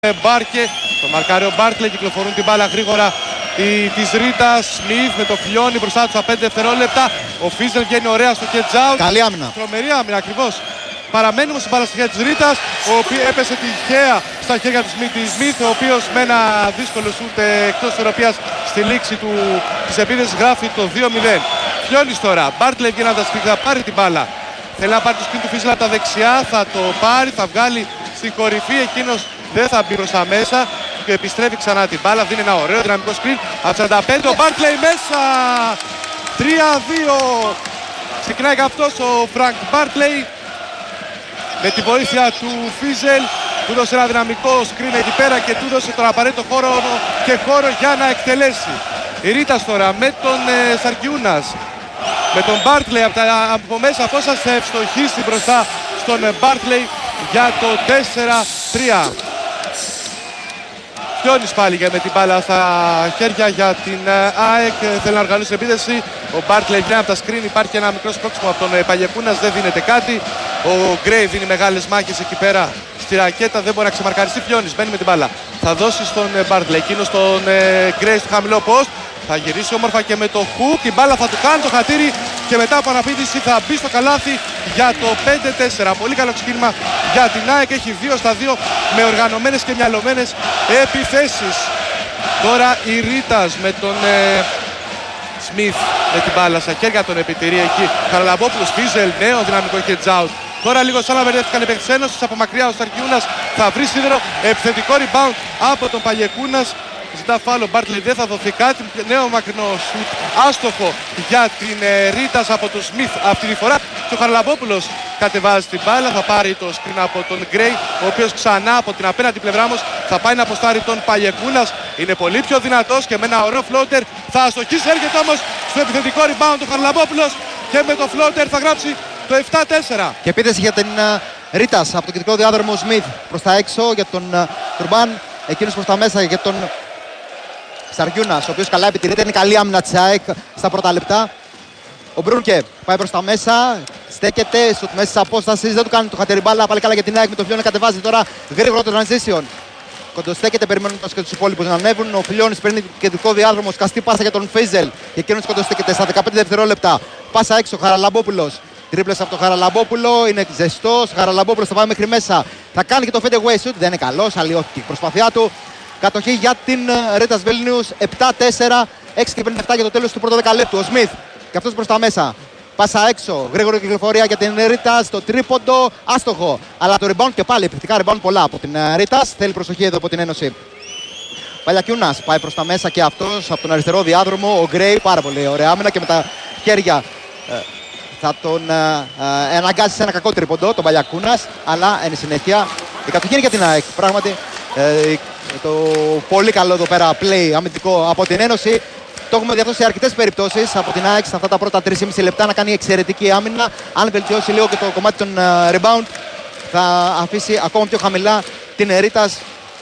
Μπάρκε, το μαρκάρει ο Μπάρκλε, κυκλοφορούν την μπάλα γρήγορα της Ρίτας. Σμιθ με το Φιλιώνι μπροστά του στα 5 δευτερόλεπτα. Ο Φίζελ βγαίνει ωραία στο catch out. Καλή άμυνα. Τρομερή άμυνα ακριβώς. Παραμένει όμως η μπάλα στα χέρια της Ρίτας, ο οποίος έπεσε τυχαία στα χέρια του Σμιθ, ο οποίος με ένα δύσκολο σούτ εκτός ισορροπίας στη λήξη της επίθεσης γράφει το 2-0. Φιλιώνις τώρα, Μπάρκλε βγαίνει να τα σκρίνει, θα πάρει την μπάλα. Θέλει να πάρει το σκριν του Φίζελ από τα δεξιά, θα το πάρει, θα βγάλει στην κορυφή, εκείνος δεν θα μπει προς τα μέσα και επιστρέφει ξανά την μπάλα, δίνει ένα ωραίο δυναμικό σκριν από 45, ο Μπάρκλεϊ μέσα, 3-2. Ξεκινάει και αυτός ο Φρανκ Μπάρκλεϊ με τη βοήθεια του Φίζελ, του δώσε ένα δυναμικό σκριν εκεί πέρα και του δώσε τον απαραίτητο χώρο για να εκτελέσει. Η Ρίτας τώρα με τον Σαρκιούνας, με τον Μπάρκλεϊ από μέσα, πώς θα σε ευστοχίσει μπροστά στον Μπάρκλεϊ για το 4-3. Φιλιώνις πάλι με την μπάλα στα χέρια για την ΑΕΚ, θέλει να οργανώσει επίθεση. Ο Μπάρκλεϊ βγαίνει από τα σκριν, υπάρχει ένα μικρό σπρώξιμο από τον Παγιακούνας, δεν δίνεται κάτι. Ο Γκρέι δίνει μεγάλες μάχες εκεί πέρα στη ρακέτα, δεν μπορεί να ξεμαρκαριστεί. Φιλιώνις μπαίνει με την μπάλα, θα δώσει στον Μπάρκλεϊ, εκείνος στον Γκρέι στο χαμηλό post. Θα γυρίσει όμορφα και με το hook, η μπάλα θα του κάνει το χατήρι και μετά από αναπήδηση θα μπει στο καλάθι για το 5-4. Πολύ καλό ξεκίνημα για την ΑΕΚ, έχει 2-2 με οργανωμένες και μυαλωμένες επιθέσεις. Τώρα η Ρίτας με τον Σμιθ με την μπάλα στα χέρια, τον επιτηρεί εκεί. Χαραλαμπόπουλος, Φίζελ, νέο δυναμικό catch out. Τώρα λίγο σαν να μπερδεύτηκαν οι παίκτες της Ένωσης, από μακριά ο Σαρκιούνας θα βρει σίδερο, επιθετικό rebound από τον Παγιακούνας. Ζητά φάουλο, Μπάρκλεϊ δεν θα δοθεί κάτι. Νέο μακρινό σουτ, άστοχο για την Ρίτας από τον Σμιθ αυτή τη φορά. Και ο Χαραλαμπόπουλος κατεβάζει την μπάλα, θα πάρει το σκριν από τον Γκρέι, ο οποίος ξανά από την απέναντι πλευρά όμως θα πάει να αποστάρει τον Παγιακούνας. Είναι πολύ πιο δυνατός και με ένα ωραίο φλότερ θα αστοχίσει. Έρχεται όμως στο επιθετικό rebound ο Χαραλαμπόπουλος και με το φλότερ θα γράψει το 7-4. Και επίθεση για την Ρίτας από τον κεντρικό διάδρομο. Σμιθ προς τα έξω για τον Τουρμπάν, εκείνος προς τα μέσα για τον Σαρκιούνας, ο οποίος καλά επιτηρείται, είναι καλή άμυνα της ΑΕΚ στα πρώτα λεπτά. Ο Μπρούνκε πάει προς τα μέσα, στέκεται στο μέση της απόστασης, δεν του κάνει το χατήρι μπάλα, πάλι καλά για την ΑΕΚ με το Φιλιώνη, κατεβάζει τώρα γρήγορα το transition. Κοντοστέκεται περιμένοντας και τους υπόλοιπους να ανέβουν. Ο Φιλιώνης παίρνει κεντρικό διάδρομο, σκαστή πάσα για τον Φίζελ και εκείνος κοντοστέκεται στα 15 δευτερόλεπτα. Πάσα έξω, Χαραλαμπόπουλος. Τρίπλες από τον Χαραλαμπόπουλο, είναι ζεστός. Χαραλαμπόπουλος θα πάει μέχρι μέσα. Θα κάνει και το fade away shoot, δεν είναι καλός, αλλοιώθηκε η προσπάθειά του. Κατοχή για την Ρίτας Βίλνιους, 7-4, 6 και 57 για το τέλος του πρώτου δεκαλέπτου. Ο Σμιθ και αυτός προς τα μέσα. Πάσα έξω, γρήγορη κυκλοφορία για την Ρίτας, το τρίποντο, άστοχο. Αλλά το rebound και πάλι, επιθετικά rebound πολλά από την Ρίτας, θέλει προσοχή εδώ από την Ένωση. Παγιακούνας πάει προς τα μέσα και αυτός από τον αριστερό διάδρομο. Ο Γκρέι, πάρα πολύ ωραία άμυνα και με τα χέρια θα τον αναγκάσει σε ένα κακό τρίποντο, τον Παγιακούνας. Αλλά εν συνέχεια η κατοχή είναι για την ΑΕΚ. Πράγματι, το πολύ καλό εδώ πέρα play αμυντικό από την Ένωση. Το έχουμε δει αυτό σε αρκετές περιπτώσεις από την ΑΕΚ σε αυτά τα πρώτα 3,5 λεπτά να κάνει εξαιρετική άμυνα. Αν βελτιώσει λίγο και το κομμάτι των rebound, θα αφήσει ακόμα πιο χαμηλά την Ρίτας.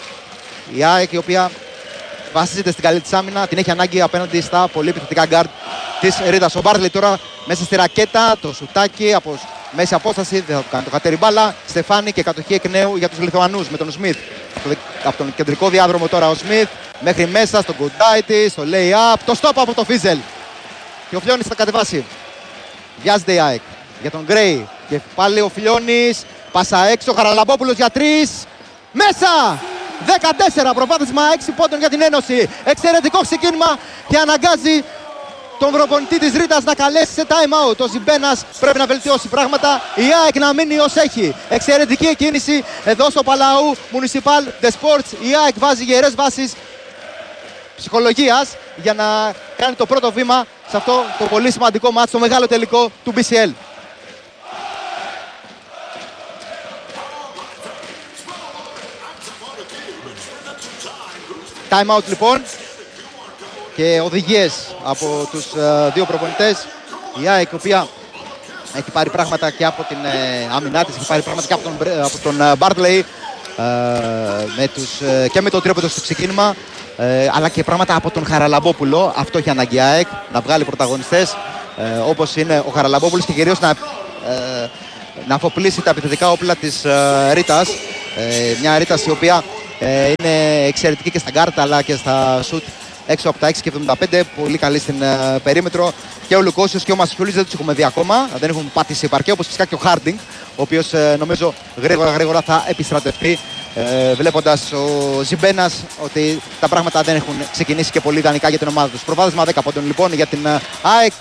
Η ΑΕΚ, η οποία βασίζεται στην καλή της άμυνα, την έχει ανάγκη απέναντι στα πολύ επιθετικά guard της Ρίτας. Ο Μπάρκλεϊ τώρα μέσα στη ρακέτα, το σουτάκι από μέση απόσταση, δεν θα του κάνει το χατήρι μπάλα. Στεφάνι και κατοχή εκ νέου για τους Λιθουανούς με τον Σμιθ. Από τον κεντρικό διάδρομο τώρα ο Σμιθ μέχρι μέσα στο Γκουντάιτι, στο lay-up, το stop από το Φίζελ. Και ο Φιλιώνης θα κατεβάσει. Βιάζεται η ΑΕΚ για τον Γκρέι. Και πάλι ο Φιλιώνης, πάσα έξω, Χαραλαμπόπουλος για 3. Μέσα! 14, προβάδισμα 6 πόντων για την Ένωση. Εξαιρετικό ξεκίνημα και αναγκάζει τον προπονητή της Ρίτας να καλέσει σε time out. Ο Ζιμπένας πρέπει να βελτιώσει πράγματα. Η ΑΕΚ να μείνει ως έχει. Εξαιρετική κίνηση εδώ στο Παλαού Municipal de Sports. Η ΑΕΚ βάζει γερές βάσεις ψυχολογίας για να κάνει το πρώτο βήμα σε αυτό το πολύ σημαντικό μάτς, το μεγάλο τελικό του BCL. Time out λοιπόν και οδηγίες από τους δύο προπονητές. Η ΑΕΚ, η οποία έχει πάρει πράγματα και από την άμυνά της, έχει πάρει πράγματα και από τον Μπάρκλεϊ και με το τρίποντο στο ξεκίνημα, αλλά και πράγματα από τον Χαραλαμπόπουλο. Αυτό έχει ανάγκη η ΑΕΚ, να βγάλει πρωταγωνιστές όπως είναι ο Χαραλαμπόπουλος και κυρίως να αφοπλίσει τα επιθετικά όπλα της Ρίτας. Μια Ρίτας η οποία Είναι εξαιρετική και στα γκάρτα αλλά και στα σουτ έξω από τα 6,75. Πολύ καλή στην περίμετρο. Και ο Λουκόσιος και ο Μασχιούλης δεν τους έχουμε δει ακόμα. Δεν έχουν πατήσει παρκέ, όπως φυσικά και ο Χάρντινγκ, ο οποίος νομίζω γρήγορα θα επιστρατευτεί. Βλέποντας ο Ζιμπένας ότι τα πράγματα δεν έχουν ξεκινήσει και πολύ ιδανικά για την ομάδα τους. Προβάδισμα 10 πόντων λοιπόν για την ΑΕΚ.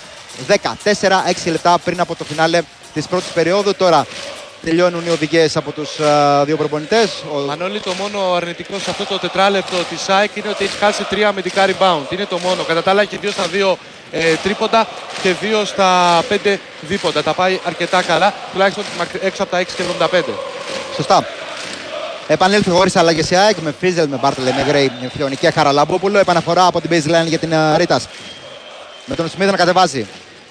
14-6 λεπτά πριν από το φινάλε της πρώτης περίοδου. Τώρα τελειώνουν οι οδηγίες από τους δύο προπονητές. Μανώλη, το μόνο αρνητικό σε αυτό το τετράλεπτο της ΑΕΚ είναι ότι έχει χάσει 3 αμυντικά rebound. Είναι το μόνο. Κατά τα άλλα έχει 2 στα 2 τρίποντα και 2 στα 5 δίποντα. Τα πάει αρκετά καλά, τουλάχιστον έξω από τα 6,75. Σωστά. Επανέλθει χωρίς αλλαγές η ΑΕΚ με Φρίζελ, με Μπάρτλε, με Γκρέι, με Φιόνι και Χαραλαμπόπουλο. Επαναφορά από την baseline για την Ρίτας. Με τον Σμιθ να κατεβάζει.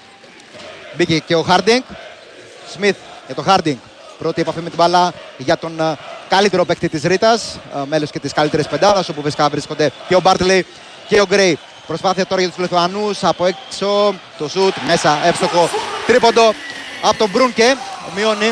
Μπήκε και ο Χάρντινγκ. Σμιθ για τον Χάρντινγκ. Πρώτη επαφή με την μπάλα για τον καλύτερο παίκτη της Ρίτας. Μέλος και της καλύτερης πεντάδας, όπου φυσικά βρίσκονται και ο Μπάρτλε και ο Γκρέι. Προσπάθεια τώρα για τους Λιθουανούς. Από έξω το σουτ. Μέσα εύστοχο τρίποντο από τον Μπρούνκε. Μειώνει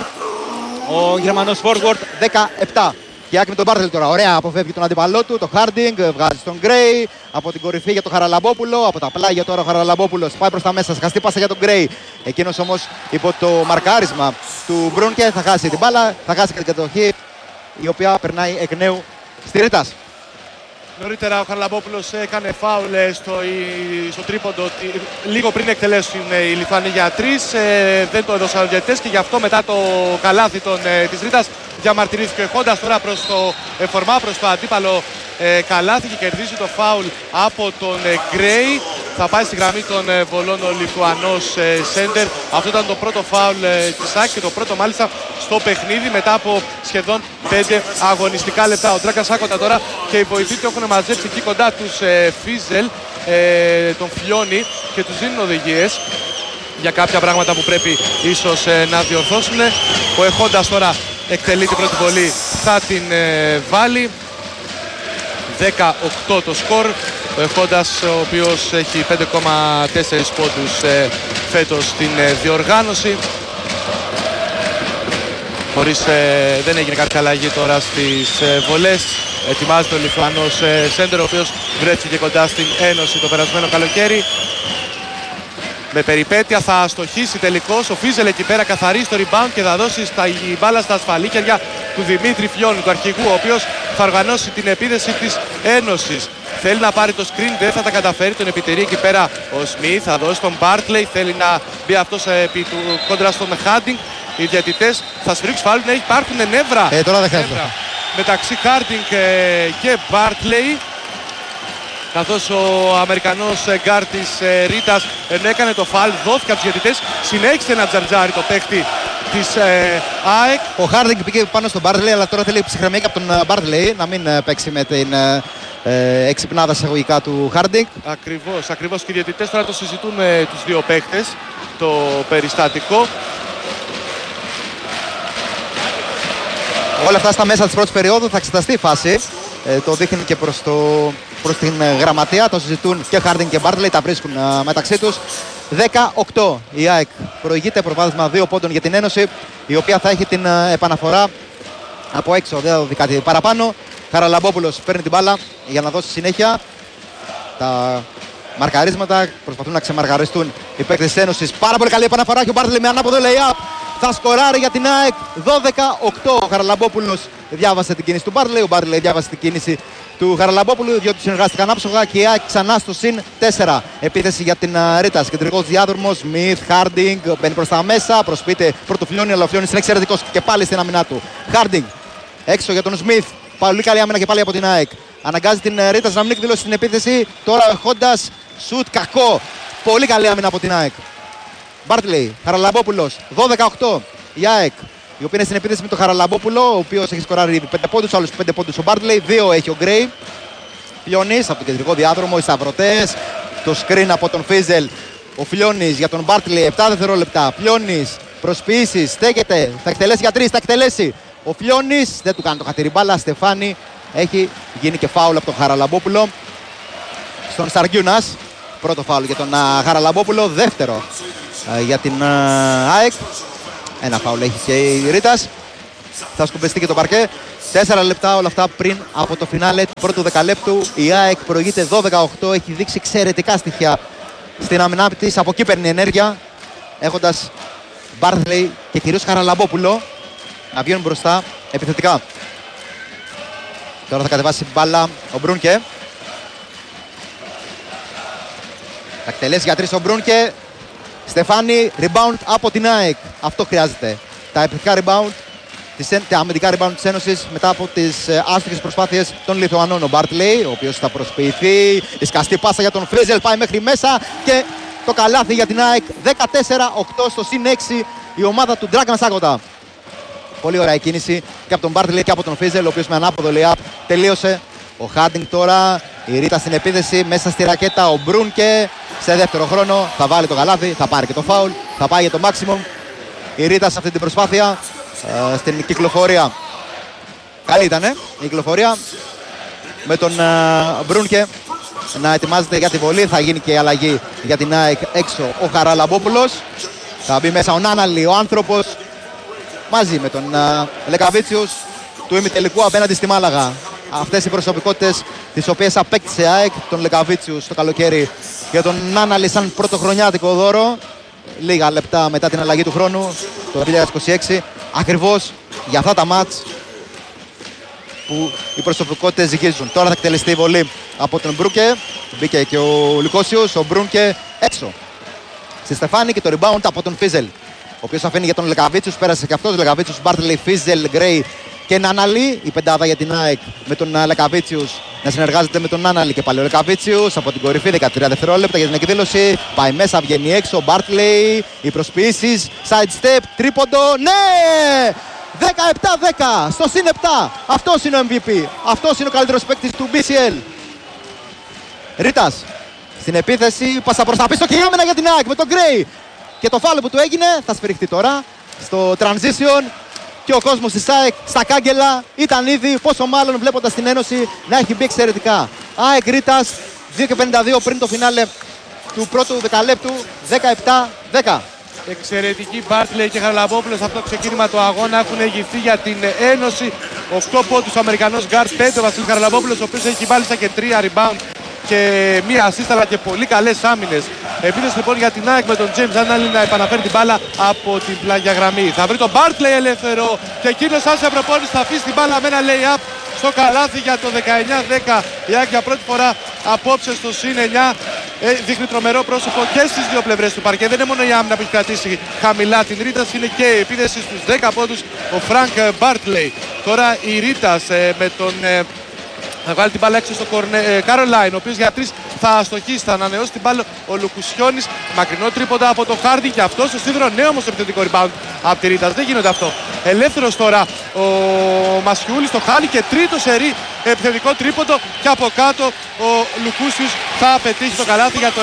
ο Γερμανός forward 17. Και άκρη με τον Μπάρτλε τώρα. Ωραία, αποφεύγει τον αντίπαλό του. Το Χάρντινγκ βγάζει τον Γκρέι. Από την κορυφή για τον Χαραλαμπόπουλο. Από τα πλάγια τώρα ο Χαραλαμπόπουλος πάει προς τα μέσα. Σκαστή πάσα για τον Γκρέι. Εκείνος όμως υπό το μαρκάρισμα του Μπρούνκε θα χάσει την μπάλα. Θα χάσει και την κατοχή, η οποία περνάει εκ νέου στη Ρίτας. Νωρίτερα ο Χαραλαμπόπουλος έκανε φάουλ στο τρίποντο λίγο πριν εκτελέσουν οι Λιθουανοί για 3. Δεν το έδωσαν οι διαιτητές και γι' αυτό μετά το καλάθι της Ρίτας διαμαρτυρήθηκε ο Χόντας τώρα προς το εφορμά, προς το αντίπαλο καλάθι και κερδίζει το φάουλ από τον Γκρέι. Θα πάει στη γραμμή των βολών ο Λιθουανός σέντερ. Αυτό ήταν το πρώτο φάουλ της ΑΕΚ και το πρώτο μάλιστα στο παιχνίδι μετά από σχεδόν 5 αγωνιστικά λεπτά. Ο Ντράκα Σάκοντα τώρα και οι βοηθοί του έχουν μαζέψει εκεί κοντά τους Φίζελ, τον Φιόνι, και τους δίνουν οδηγίες για κάποια πράγματα που πρέπει ίσως να διορθώσουν. Ο Εχόντας τώρα εκτελεί την πρώτη βολή, θα την βάλει. 18 το σκορ. Ο Εχόντας, ο οποίος έχει 5,4 πόντους φέτος στην διοργάνωση. Χωρίς, δεν έγινε κάποια αλλαγή τώρα στις βολές. Ετοιμάζεται ο Λιθουανός σέντερ, ο οποίος βρέθηκε κοντά στην Ένωση το περασμένο καλοκαίρι. Με περιπέτεια θα στοχίσει τελικώς. Ο Φίζελ εκεί πέρα καθαρίζει το rebound και θα δώσει η μπάλα στα ασφαλή χέρια του Δημήτρη Φιόνι, του αρχηγού, ο οποίος θα οργανώσει την επίθεση της Ένωσης. Θέλει να πάρει το screen, δεν θα τα καταφέρει, τον επιτηρεί εκεί πέρα ο Σμιθ, θα δώσει τον Μπάρτλεϊ, θέλει να μπει αυτός κόντρα στον Χάρντινγκ. Οι διαιτητές θα σφυρίξουν φάουλ, υπάρχουν νεύρα τώρα δεν χρειάζεται μεταξύ Χάρντινγκ και Μπάρτλεϊ. Καθώς ο Αμερικανός γκάρ της Ρίτας, ενώ έκανε το φάουλ, δόθηκε από τους διαιτητές, συνέχισε να τζαρτζάρει το παίχτη της ΑΕΚ. Ο Χάρντινγκ πήγε πάνω στον Μπάρτλεϊ, αλλά τώρα θέλει ψυχρεμία από τον Μπάρτλεϊ να μην παίξει με την εξυπνάδα εισαγωγικά του Χάρντινγκ. Ακριβώς και οι διαιτητές τώρα το συζητούν με τους δύο παίχτες το περιστατικό. Όλα αυτά στα μέσα της πρώτης περίοδου θα εξεταστεί η φάση. Το δείχνει και προς την γραμματεία. Το συζητούν και Χάρντινγκ και Μπάρτλεϊ, τα βρίσκουν μεταξύ τους. 18 η ΑΕΚ προηγείται, προβάδισμα 2 πόντων για την Ένωση, η οποία θα έχει την επαναφορά από έξω. Δεν θα δει κάτι παραπάνω. Χαραλαμπόπουλος παίρνει την μπάλα για να δώσει συνέχεια. Τα μαρκαρίσματα προσπαθούν να ξεμαρκαριστούν οι παίκτες της Ένωσης. Πάρα πολύ καλή επαναφορά και ο Μπάρτλεϊ με ανάποδο layup θα σκοράρει για την ΑΕΚ. 12-8. Ο Χαραλαμπόπουλος διάβασε την κίνηση του Μπάρτλεϊ, ο Μπάρτλεϊ διάβασε την κίνηση του Χαραλαμπόπουλου, διότι συνεργάστηκαν άψογα και η ΑΕΚ ξανά στο συν 4. Επίθεση για την Ρίτας. Κεντρικός διάδρομος. Σμιθ, Χάρντινγκ μπαίνει προς τα μέσα. Προσποιείται πρώτο Φιόνι, αλλά ο Φιόνις είναι εξαιρετικός και πάλι στην άμυνά του. Χάρντινγκ έξω για τον Σμιθ. Πολύ καλή άμυνα και πάλι από την ΑΕΚ. Αναγκάζει την Ρίτας να μην εκδηλώσει την επίθεση. Τώρα ο Χόντας, σουτ κακό. Πολύ καλή άμυνα από την ΑΕΚ. Μπάρτλεϊ, Χαραλαμπόπουλος, 12-8 η ΑΕΚ, η οποία είναι στην επίθεση με τον Χαραλαμπόπουλο, ο οποίος έχει σκοράρει 5 πόντους, άλλους 5 πόντους ο Μπάρτλεϊ, 2 έχει ο Γκρέι. Φιόνις από τον κεντρικό διάδρομο, οι σταυρωτές, το screen από τον Φίζελ. Ο Φιόνις για τον Μπάρτλεϊ, 7 δευτερόλεπτα. Φιόνις, προσποιήσεις, στέκεται, θα εκτελέσει για 3, θα εκτελέσει. Ο Φιόνις δεν του κάνει το χατήρι μπάλα, Στεφάνι, έχει γίνει και φάουλ από τον Χαραλαμπόπουλο στον Σαργιούνας. Πρώτο φάουλ για τον Χαραλαμπόπουλο, δεύτερο για την ΑΕΚ. Ένα φάουλ έχει και η Ρίτας. Θα σκουπιστεί και το παρκέ. 4 λεπτά όλα αυτά πριν από το φινάλε του πρώτου δεκαλέπτου. Η ΑΕΚ προηγείται 12-8. Έχει δείξει εξαιρετικά στοιχεία στην αμυνά της. Από εκεί παίρνει ενέργεια, έχοντας Μπάρθλεϊ και κυρίως Χαραλαμπόπουλο να βγαίνουν μπροστά επιθετικά. Τώρα θα κατεβάσει μπάλα ο Μπρούνκε. Θα εκτελέσει για 3 ο Μπρούνκε. Στεφάνι, rebound από την ΑΕΚ. Αυτό χρειάζεται. Τα επιθετικά rebound, τα αμυντικά rebound της Ένωσης μετά από τις άστοχες προσπάθειες των Λιθουανών. Ο Μπάρτλεϊ, ο οποίος θα προσποιηθεί. Η σκαστή πάσα για τον Φρίζελ πάει μέχρι μέσα και το καλάθι για την ΑΕΚ. 14-8 στο συν 6 η ομάδα του Dragan Σάκοτα. Πολύ ωραία η κίνηση και από τον Μπάρτλεϊ και από τον Φρίζελ, ο οποίος με ανάποδο layup τελείωσε. Ο Χάντινγκ τώρα, η Ρίτα στην επίδεση, μέσα στη ρακέτα ο Μπρούνκε. Σε δεύτερο χρόνο θα βάλει το καλάθι, θα πάρει και το φάουλ, θα πάει για το maximum. Η Ρίτα σε αυτή την προσπάθεια, στην κυκλοφορία. Καλή ήταν η κυκλοφορία με τον Μπρούνκε να ετοιμάζεται για τη βολή. Θα γίνει και η αλλαγή για την ΑΕΚ έξω ο Χαραλαμπόπουλος. Θα μπει μέσα ο Νάναλη, ο άνθρωπος, μαζί με τον Λεκαβίτσιους του ημιτελικού απέναντι στη Μάλαγα. Αυτές οι προσωπικότητες τις οποίες απέκτησε ΑΕΚ, τον Λεκαβίτσιους το καλοκαίρι και τον Νάναλη σαν πρωτοχρονιάτικο δώρο λίγα λεπτά μετά την αλλαγή του χρόνου το 2026, ακριβώς για αυτά τα μάτς που οι προσωπικότητες ζυγίζουν. Τώρα θα εκτελεστεί η βολή από τον Μπρούνκε. Μπήκε και ο Λουκόσιος, ο Μπρούνκε έξω στη Στεφάνη και το rebound από τον Φίζελ, ο οποίος αφήνει για τον Λεκαβίτσιους. Πέρασε και αυτός Λεκαβίτσιους, Μπάρτλεϊ, Φίζελ, Γκρέι και Νάναλη. Η πεντάδα για την ΑΕΚ με τον Λεκαβίτσιους να συνεργάζεται με τον Νάναλη και πάλι ο Λεκαβίτσιους από την κορυφή. 13 δευτερόλεπτα για την εκδήλωση. Πάει μέσα, βγαίνει έξω. Μπάρτλεϊ, οι προσποιήσεις, side step, τρίποντο. Ναι! 17-10 στο συν 7. Αυτός είναι ο MVP. Αυτός είναι ο καλύτερος παίκτης του BCL. Ρίτας στην επίθεση, πάσα προς τα πίσω και η άμυνα για την ΑΕΚ με τον Γκρέι. Και το φάουλ που του έγινε θα σφυριχτεί τώρα στο transition. Και ο κόσμος της ΑΕΚ στα κάγκελα ήταν ήδη, πόσο μάλλον βλέποντας την Ένωση να έχει μπει εξαιρετικά. ΑΕΚ Ρίτας 2:52 πριν το φινάλε του πρώτου δεκαλέπτου. 17-10. Εξαιρετική Μπάρτλεϊ και Χαραλαμπόπουλος. Αυτό το ξεκίνημα του αγώνα έχουν ηγηθεί για την Ένωση. 8 πόντους ο Αμερικανός γκάρτ, 5 ο Βασίλης Χαραλαμπόπουλος, ο οποίος έχει βάλει και 3 rebound και μία assist αλλά και πολύ καλές άμυνες. Επίθεση λοιπόν για την ΑΕΚ με τον James Nannali να επαναφέρει την μπάλα από την πλάγια γραμμή. Θα βρει τον Μπάρτλεϊ ελεύθερο και εκείνος άσε προπόνηση, θα αφήσει την μπάλα με ένα lay-up στο καλάθι για το 19-10. Η ΑΕΚ για πρώτη φορά απόψε στο συν 9 δείχνει τρομερό πρόσωπο και στις δύο πλευρές του παρκέ. Δεν είναι μόνο η άμυνα που έχει κρατήσει χαμηλά την Ρίτας, είναι και η επίθεση στους 10 πόντους ο Φρανκ Μπάρτλεϊ. Τώρα η Ρίτας με τον... θα βάλει την μπάλα έξω στο Καρολάιν, ο οποίος για 3 θα αστοχίσει, θα ανανεώσει την μπάλα ο Λουκουσιώνης. Μακρινό τρίποντα από το Χάρντινγκ και αυτό στο σίδερο. Νέο όμως επιθετικό rebound από τη Ρίτας. Δεν γίνεται αυτό. Ελεύθερος τώρα ο Μασιούλης το χάνει και τρίτο σερί επιθετικό τρίποντο. Και από κάτω ο Λουκούσιος θα πετύχει το καλάθι για το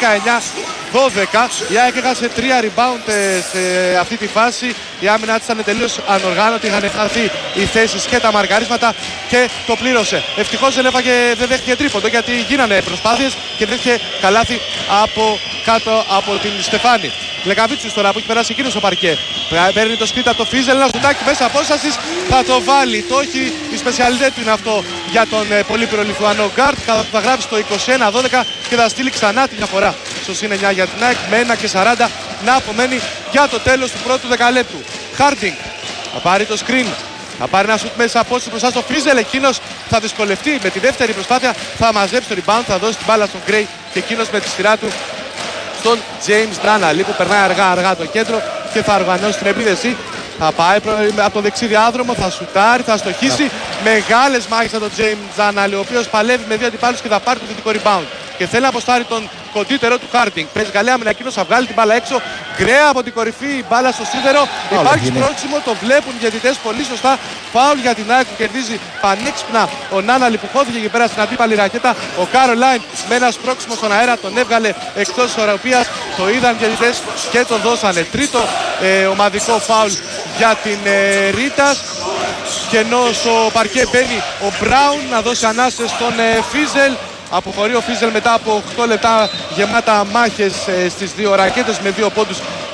19-12. Η ΑΕΚ έχασε 3 rebound σε αυτή τη φάση. Η άμυνα της ήταν τελείως ανοργάνωτη. Είχαν χαθεί οι θέσεις και τα μαρκαρίσματα και το πλήρωσε. Ευτυχώς δεν δέχτηκε τρίποντο γιατί γίνανε προσπάθειες και δέχτηκε καλάθι από κάτω από την Στεφάνη. Λεκαβίτσιους τώρα που έχει περάσει εκείνος στο παρκέ. Παίρνει το σκρίτα από το Φίζελ, ένα σουτάκι μέσα απόστασης, θα το βάλει. Το έχει, η σπεσιαλιτέ του είναι αυτό για τον πολύπειρο Λιθουανό γκάρτ. Θα γράψει το 21-12 και θα στείλει ξανά τη διαφορά στο συν 9 για την ΑΕΚ με 1:40 να απομένει για το τέλος του πρώτου δεκαλέπτου. Χάρντινγκ θα πάρει το screen. Θα πάρει ένα σουτ μέσα από όσο μπροστά στο Φίζελ. Εκείνος θα δυσκολευτεί με τη δεύτερη προσπάθεια. Θα μαζέψει το rebound, θα δώσει την μπάλα στον Γκρέι και εκείνος με τη σειρά του στον James Nannali που περνάει αργά το κέντρο και θα οργανώσει την επίθεση. Θα πάει από το δεξί διάδρομο, θα σουτάρει, θα στοχίσει. Μεγάλες μάχες από τον James Nannali, ο οποίος παλεύει με δύο αντιπάλους και θα πάρει το θετικό rebound. Και θέλει να αποστάρει τον κοντύτερο του Χάρντινγκ. Παίζει καλή άμυνα, εκείνος θα βγάλει την μπάλα έξω. Γκρέα από την κορυφή, η μπάλα στο σίδερο. Υπάρχει σπρώξιμο, το βλέπουν οι διαιτητές πολύ σωστά. Φάουλ για την ΑΕΚ που κερδίζει πανέξυπνα ο Νάναλι που χώθηκε εκεί πέρα στην αντίπαλη ρακέτα. Ο Καρολάιν με ένα σπρώξιμο στον αέρα τον έβγαλε εκτός ισορροπίας. Το είδαν οι διαιτητές και το δώσανε. Τρίτο ομαδικό φάουλ για την Ρίτας. Και ενώ στο παρκέ μπαίνει ο Μπράουν να δώσει ανάσες στον Φίζελ. Αποχωρεί ο Φίζελ μετά από 8 λεπτά γεμάτα μάχες στις δύο ρακέτες με 2 πόντους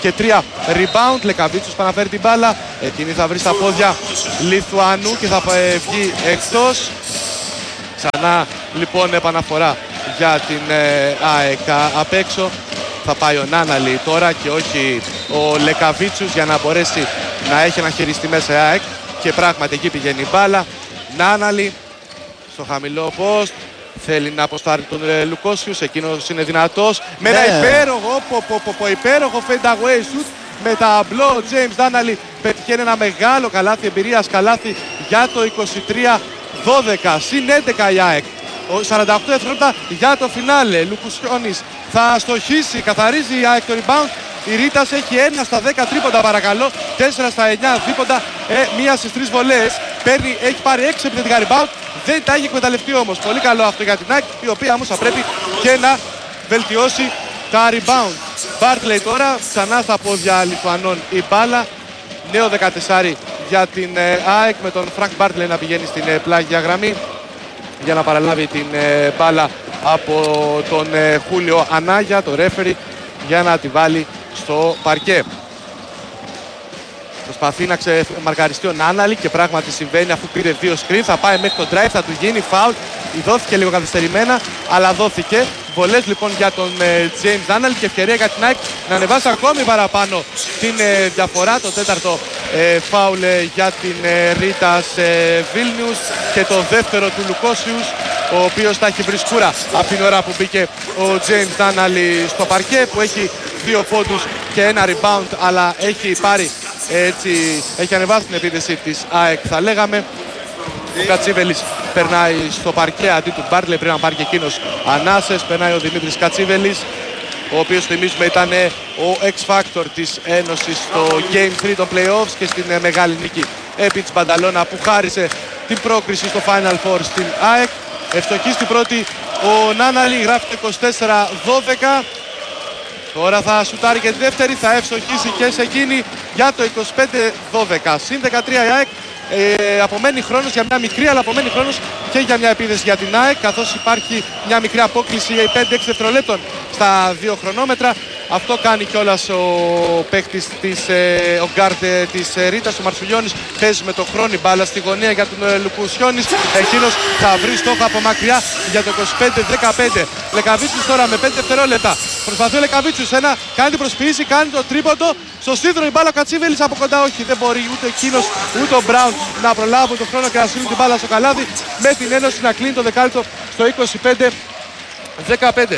και 3 rebound. Λεκαβίτσιος παναφέρει την μπάλα. Εκείνη θα βρει στα πόδια Λιθουανού και θα βγει εκτός. Ξανά λοιπόν επαναφορά για την ΑΕΚ απ' έξω. Θα πάει ο Νάναλι τώρα και όχι ο Λεκαβίτσιος για να μπορέσει να έχει ένα χειριστή μέσα η ΑΕΚ. Και πράγματι εκεί πηγαίνει η μπάλα. Νάναλι στο χαμηλό post. Θέλει να αποστάρει τον Λουκόσιους. Εκείνος είναι δυνατός. Με ένα υπέροχο fade away shoot. Με ταμπλό James Νάναλι πετυχαίνει ένα μεγάλο καλάθι εμπειρίας. Καλάθι για το 23-12. Συν 11 η ΑΕΚ. 48 δευτερόλεπτα για το φινάλε. Λουκουσιώνης θα στοχίσει. Καθαρίζει η ΑΕΚ το rebound. Η Ρίτας έχει 1 στα 10 τρίποντα παρακαλώ. 4 στα 9 δίποντα. Μία στις 3 βολές. Έχει πάρει 6 επιθετικά rebound. Δεν τα έχει εκμεταλλευτεί όμως. Πολύ καλό αυτό για την ΑΕΚ, η οποία όμως θα πρέπει και να βελτιώσει τα rebound. Μπάρτλεϊ τώρα ξανά στα πόδια Λιθουανών η μπάλα. Νέο 14 για την ΑΕΚ με τον Φρανκ Μπάρτλεϊ να πηγαίνει στην πλάγια γραμμή για να παραλάβει την μπάλα από τον Χούλιο Ανάγια, το ρέφερι, για να τη βάλει στο παρκέ. Προσπαθεί να ξεμαρκαριστεί ο Νάναλι και πράγματι συμβαίνει αφού πήρε 2 screen. Θα πάει μέχρι το drive, θα του γίνει foul. Δόθηκε λίγο καθυστερημένα, αλλά δόθηκε. Βολές λοιπόν για τον James Νάναλι και ευκαιρία για την ΑΕΚ να ανεβάσει ακόμη παραπάνω την διαφορά. Το τέταρτο foul για την Ρίτας Βίλνιους και το δεύτερο του Λουκόσιους, ο οποίος θα έχει βρει σκούρα από την ώρα που μπήκε ο James Νάναλι στο παρκέ, που έχει 2 πόντους και 1 rebound, αλλά έχει πάρει έτσι, έχει ανεβάσει την επίθεση της ΑΕΚ θα λέγαμε. Ο Κατσίβελης περνάει στο παρκέ αντί του Μπάρτλεϊ, πρέπει να πάρει και εκείνος ανάσες. Περνάει ο Δημήτρης Κατσίβελης, ο οποίος θυμίζουμε ήταν ο X-Factor της Ένωσης στο Game 3 των Playoffs και στην μεγάλη νίκη επί της Μπανταλώνα που χάρισε την πρόκριση στο Final Four στην ΑΕΚ. Ευστοχή στην πρώτη ο Νάναλι, γράφει το 24-12. Τώρα θα σουτάρει και τη δεύτερη, θα ευστοχίσει και σε εκείνη για το 25-12. Συν 13 η ΑΕΚ. Απομένει χρόνος για μια μικρή, αλλά απομένει χρόνος και για μια επίθεση για την ΑΕΚ, καθώς υπάρχει μια μικρή απόκληση 5-6 δευτερολέπτων στα 2 χρονόμετρα. Αυτό κάνει κιόλας ο παίκτης ο γκάρντ της Ρίτας, ο Μαρσουλιώνης. Παίζει με το χρόνο μπάλα στη γωνία για τον Λουκουσιώνης. Εκείνος θα βρει στόχο από μακριά για το 25-15. Λεκαβίτσιος τώρα με 5 δευτερόλεπτα. Προσπαθεί ο Λεκαβίτσιος κάνει την προσποίηση, κάνει το τρίποντο. Στο σίδερο η μπάλα, ο Κατσίβελης από κοντά όχι. Δεν μπορεί ούτε εκείνος ούτε ο Μπράουν να προλάβουν τον χρόνο και να στείλουν την μπάλα στο καλάδι. Με την Ένωση να κλείνει το δεκάλεπτο στο 25-15.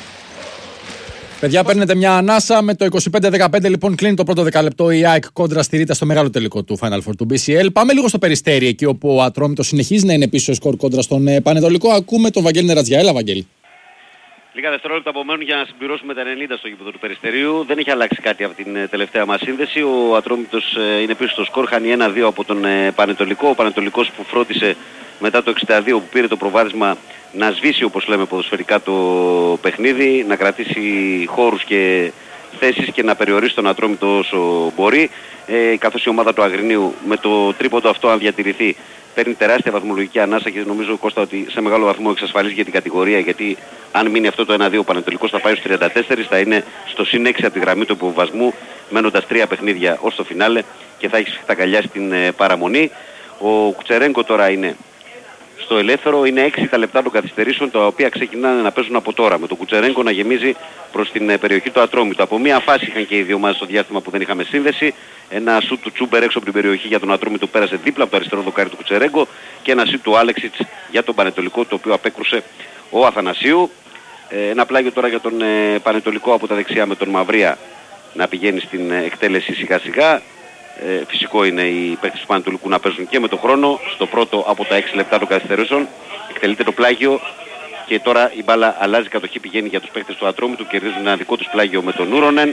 Παιδιά, παίρνετε μια ανάσα. Με το 25-15 λοιπόν κλείνει το πρώτο δεκαλεπτό η ΑΕΚ κόντρα στη Ρίτα στο μεγάλο τελικό του Final Four του BCL. Πάμε λίγο στο Περιστέρι, εκεί όπου ο Ατρόμητος συνεχίζει να είναι πίσω σκορ κόντρα στον Πανετολικό. Ακούμε τον Βαγγέλη Νερατζιά. Έλα, Βαγγέλη. Λίγα δευτερόλεπτα απομένουν για να συμπληρώσουμε τα 90 στο γήπεδο του Περιστερίου. Δεν έχει αλλάξει κάτι από την τελευταία μας σύνδεση. Ο Ατρόμητος είναι πίσω στο σκορ, χάνει 1-2 από τον Πανετολικό. Ο Πανετολικός που φρόντισε μετά το 62 που πήρε το προβάδισμα να σβήσει, όπως λέμε ποδοσφαιρικά, το παιχνίδι, να κρατήσει χώρους και θέσεις και να περιορίσει τον Ατρόμητο όσο μπορεί. Καθώς η ομάδα του Αγρινίου με το τρίποντο αυτό, αν διατηρηθεί, παίρνει τεράστια βαθμολογική ανάσα και νομίζω, Κώστα, ότι σε μεγάλο βαθμό εξασφαλίζει για την κατηγορία, γιατί αν μείνει αυτό το 1-2 ο Πανετολικός θα πάει στους 34, θα είναι στο συν 6 από τη γραμμή του υποβασμού, μένοντας 3 παιχνίδια ως το φινάλε και θα έχει σφιχταγκαλιάσει την παραμονή. Ο Κουτσερέγκο τώρα είναι στο ελεύθερο, είναι 6 τα λεπτά των καθυστερήσεων, τα οποία ξεκινάνε να παίζουν από τώρα, με τον Κουτσερέγκο να γεμίζει προς την περιοχή του Ατρόμητου. Από μία φάση είχαν και οι δύο ομάδες στο διάστημα που δεν είχαμε σύνδεση. Ένα σουτ του Τσούμπερ έξω από την περιοχή για τον Ατρόμητο πέρασε δίπλα από το αριστερό δοκάρι του Κουτσερέγκο και ένα σουτ του Άλεξιτς για τον Πανετολικό, το οποίο απέκρουσε ο Αθανασίου. Ένα πλάγιο τώρα για τον Πανετολικό από τα δεξιά με τον Μαυρία να πηγαίνει στην εκτέλεση σιγά σιγά. Φυσικό είναι οι παίκτες του Πανετολικού να παίζουν και με τον χρόνο. Στο πρώτο από τα 6 λεπτά των καθυστερήσεων εκτελείται το πλάγιο και τώρα η μπάλα αλλάζει κατοχή, πηγαίνει για τους παίκτες του Ατρόμητου, κερδίζουν ένα δικό τους πλάγιο με τον Ούρονεν.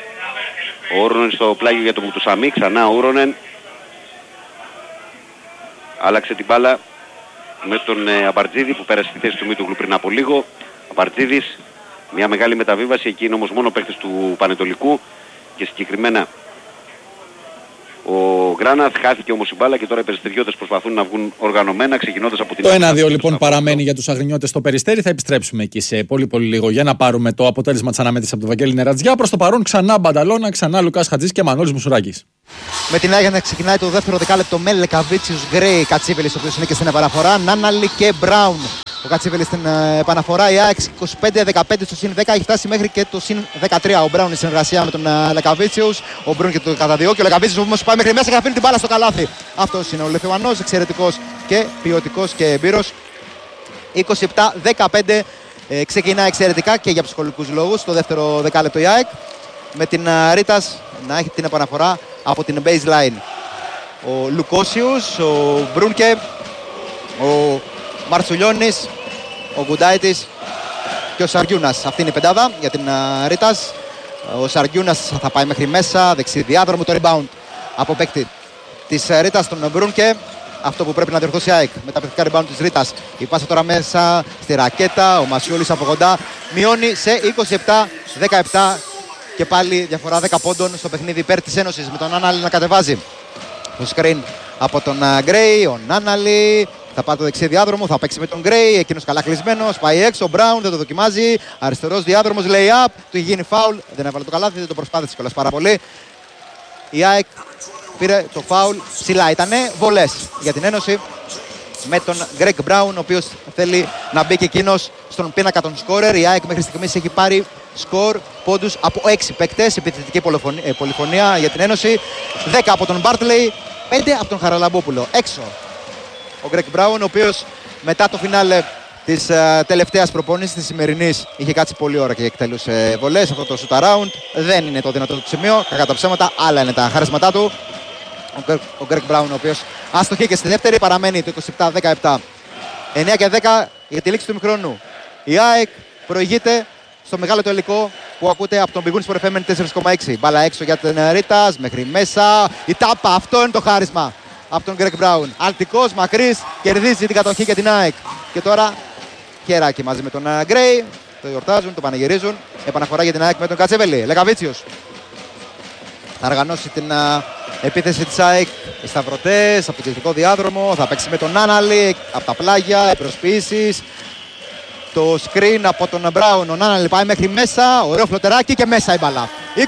Ο Ούρονεν στο πλάγιο για τον Μουτουσαμί, ξανά ο Ούρονεν. Άλλαξε την μπάλα με τον Αμπαρτζίδη που πέρασε στη θέση του Μίτογλου πριν από λίγο. Αμπαρτζίδης, μια μεγάλη μεταβίβαση, εκεί είναι όμως μόνο παίκτες του Πανετολικού και συγκεκριμένα ο Γκράναθ. Χάθηκε όμως η μπάλα και τώρα οι περιστεριώτες προσπαθούν να βγουν οργανωμένα, ξεκινώντας από την... Το 1-2 λοιπόν παραμένει για τους αγρινιώτες στο Περιστέρι. Θα επιστρέψουμε εκεί σε πολύ λίγο για να πάρουμε το αποτέλεσμα της αναμέτρησης από τον Βαγγέλη Νερατζιά. Προς το παρόν ξανά Μπανταλώνα, ξανά Λουκάς Χατζής και Μανώλης Μουσουράκης. Με την Άγια να ξεκινάει το δεύτερο δεκάλεπτο με Λεκαβίτσιους, Γκρέι, Κατσίβελης, ο οποίος είναι και στην επαναφορά, Νάναλι και Μπράουν. Ο Κατσίβελης στην επαναφορά, η ΑΕΚ 25-15 στο συν 10, έχει φτάσει μέχρι και το συν 13. Ο Μπράουν in συνεργασία με τον Λεκαβίτσιους, ο Μπρούν και το κατά δύο. Και ο Λεκαβίτσιους όμως πάει μέχρι μέσα και αφήνει την μπάλα στο καλάθι. Αυτός είναι ο Λιθουανός, εξαιρετικός και ποιοτικός και εμπειρος. 27-15 ξεκινά εξαιρετικά και για ψυχολογικούς λόγους το δεύτερο δεκάλεπτο η ΑΕΚ. Με την Ρίτας να έχει την επαναφορά από την baseline. Ο Λουκόσιους, ο Μπρούνκε, ο Μαρτσουλιώνης, ο Γκουντάιτης και ο Σαργιούνας. Αυτή είναι η πεντάδα για την Ρίτας. Ο Σαργιούνας θα πάει μέχρι μέσα, δεξί διάδρομο, το rebound από παίκτη της Ρίτας, τον Μπρούνκε. Αυτό που πρέπει να διορθώσει η ΑΕΚ με τα παιχνικά rebound της Ρίτας. Η πάσα τώρα μέσα στη ρακέτα, ο Μασιούλης από κοντά μειώνει σε 27-17 και πάλι διαφορά 10 πόντων στο παιχνίδι υπέρ της Ένωσης, με τον Νάναλι να κατεβάζει το screen από τον Γκρέι. Ο Νάναλι θα πάει το δεξί διάδρομο, θα παίξει με τον Γκρέι, εκείνος καλά κλεισμένος, πάει έξω, ο Μπράουν δεν το δοκιμάζει, αριστερός διάδρομος, lay-up, του έχει γίνει foul, δεν έβαλε το καλάθι, δεν το προσπάθησε κιόλας πάρα πολύ. Η ΑΕΚ πήρε το foul, ψηλά ήτανε, βολές για την Ένωση με τον Γκρέγκ Μπράουν, ο οποίος θέλει να μπει και εκείνος στον πίνακα των σκόρερ. Η ΑΕΚ μέχρι στιγμής έχει πάρει σκορ πόντους από 6 παίκτες, επιθετική πολυφωνία για την Ένωση, 10 από τον Μπάρτλεϊ, 5 από τον Χαραλαμπόπουλο. Έξω ο Γκρέγκ Μπράουν, ο οποίος μετά το φινάλε της τελευταίας προπόνησης της σημερινής είχε κάτσει πολλή ώρα και εκτελούσε βολές. Αυτό το shoot around δεν είναι το δυνατό του σημείο, κακά τα ψέματα, άλλα είναι τα χαρίσματά του. Ο Γκρέγκ Μπράουν, ο οποίος άστοχε και στη δεύτερη, παραμένει το 27-17. 9 και 10 για τη λήξη του ημιχρόνου. Η ΑΕΚ προηγείται στο μεγάλο τελικό που ακούτε από τον Big Win Sport FM 4,6. Μπάλα έξω για την Ρίτας, μέχρι μέσα. Η τάπα, αυτό είναι το χάρισμα από τον Γκρέγκ Μπράουν. Αλτικός, μακρύς, κερδίζει την κατοχή για την ΑΕΚ. Και τώρα χεράκι μαζί με τον Γκρέι. Το γιορτάζουν, το πανηγυρίζουν. Επαναφορά για την ΑΕΚ με τον Κατσέβελη. Λεκαβίτσιος θα οργανώσει την επίθεση της ΑΕΚ. Οι σταυρωτές από το κεντρικό διάδρομο. Θα παίξει με τον Νάναλι από τα πλάγια. Οι προσποιήσεις. Το screen από τον Μπράουν. Ο Νάναλι πάει μέχρι μέσα. Ωραίο φλωτεράκι και μέσα η μπαλά.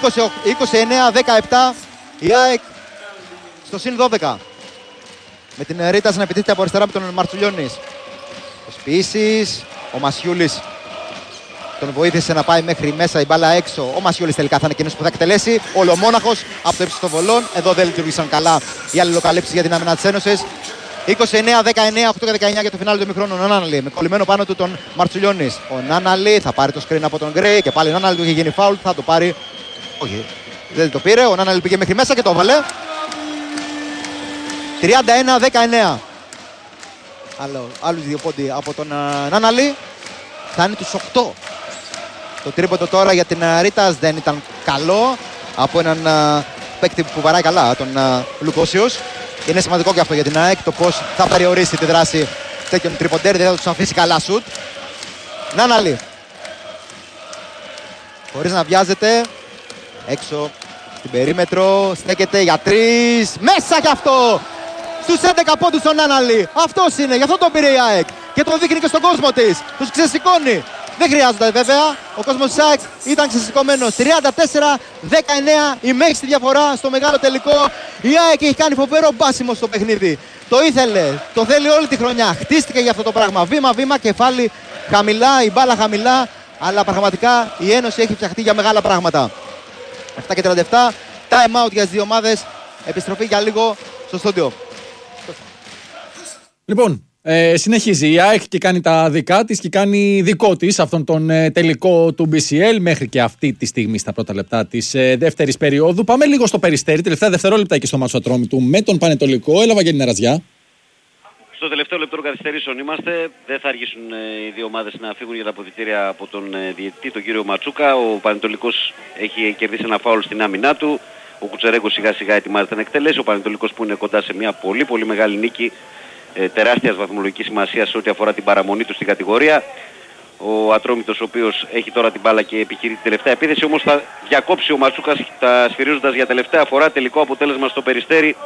29-17 η ΑΕΚ στο συν 12. Με την Ρίτας να επιτίθεται από αριστερά με τον Μαρτσουλιώνης. Προσποιήσεις. Ο Μασιούλης τον βοήθησε να πάει μέχρι μέσα, η μπάλα έξω. Ο Μασιούλης τελικά θα είναι εκείνος που θα εκτελέσει. Ολομόναχος από το ύψος των βολών. Εδώ δεν λειτουργήσαν καλά οι αλληλοκαλύψεις για την άμυνα της Ένωσης. 29-19, 8 και 19 για το φινάλι του ημιχρόνου. Ο Νάναλι με κολλημένο πάνω του τον Μαρτσουλιώνης. Ο Νάναλι θα πάρει το screen από τον Γκρέι και πάλι ο Νάναλι του έχει γίνει φάουλ. Θα το πάρει. Όχι, δεν το πήρε. Ο Νάναλι πήγε μέχρι μέσα και το έβαλε. 31-19. Άλλους δύο πόντι από τον Νάναλι. Φτάνει τους 8. Το τρίποντο τώρα για την Ρίτας δεν ήταν καλό από έναν παίκτη που βαράει καλά, τον Λουκόσιους. Είναι σημαντικό και αυτό για την ΑΕΚ, το πώς θα περιορίσει τη δράση τέτοιων τριποντέρ, δεν θα τους αφήσει καλά σουτ. Νάναλι, χωρίς να βιάζεται, έξω στην περίμετρο, στέκεται για 3, μέσα κι αυτό! Στους 11 πόντους ο Νάναλι, αυτός είναι, γι' αυτό τον πήρε η ΑΕΚ και το δείχνει και στον κόσμο της, τους ξεσηκώνει. Δεν χρειάζεται βέβαια, ο κόσμος της ΑΕΚ ήταν ξεσηκωμένος. 34-19 η μέγιστη διαφορά στο μεγάλο τελικό. Η ΑΕΚ έχει κάνει φοβερό μπάσιμο στο παιχνίδι. Το ήθελε, το θέλει όλη τη χρονιά. Χτίστηκε για αυτό το πράγμα. Βήμα-βήμα, κεφάλι χαμηλά, η μπάλα χαμηλά. Αλλά πραγματικά η Ένωση έχει φτιαχτεί για μεγάλα πράγματα. 7 και 37, time out για τις δύο ομάδες. Επιστροφή για λίγο στο στούντιο. Λοιπόν, συνεχίζει η ΑΕΚ και κάνει τα δικά της και κάνει δικό της αυτόν τον τελικό του BCL μέχρι και αυτή τη στιγμή στα πρώτα λεπτά της δεύτερης περίοδου. Πάμε λίγο στο Περιστέρι, τελευταία δευτερόλεπτα εκεί στο μάτσο Ατρόμητου με τον Πανετολικό. Έλα Βαγγέλη Νερατζιά. Στο τελευταίο λεπτό καθυστερήσεων είμαστε. Δεν θα αργήσουν οι δύο ομάδες να φύγουν για τα αποδυτήρια από τον διαιτητή, τον κύριο Ματσούκα. Ο Πανετολικός έχει κερδίσει ένα φάουλ στην άμυνά του. Ο Κουτσερέγκος σιγά σιγά ετοιμάζεται να εκτελέσει. Ο Πανετολικός που είναι κοντά σε μια πολύ πολύ μεγάλη νίκη, τεράστιας βαθμολογικής σημασίας σε ό,τι αφορά την παραμονή του στην κατηγορία. Ο Ατρόμητος, ο οποίος έχει τώρα την μπάλα και επιχειρεί την τελευταία επίθεση, όμως θα διακόψει ο Ματσούκας τα σφυρίζοντας για τελευταία φορά. Τελικό αποτέλεσμα στο Περιστέρι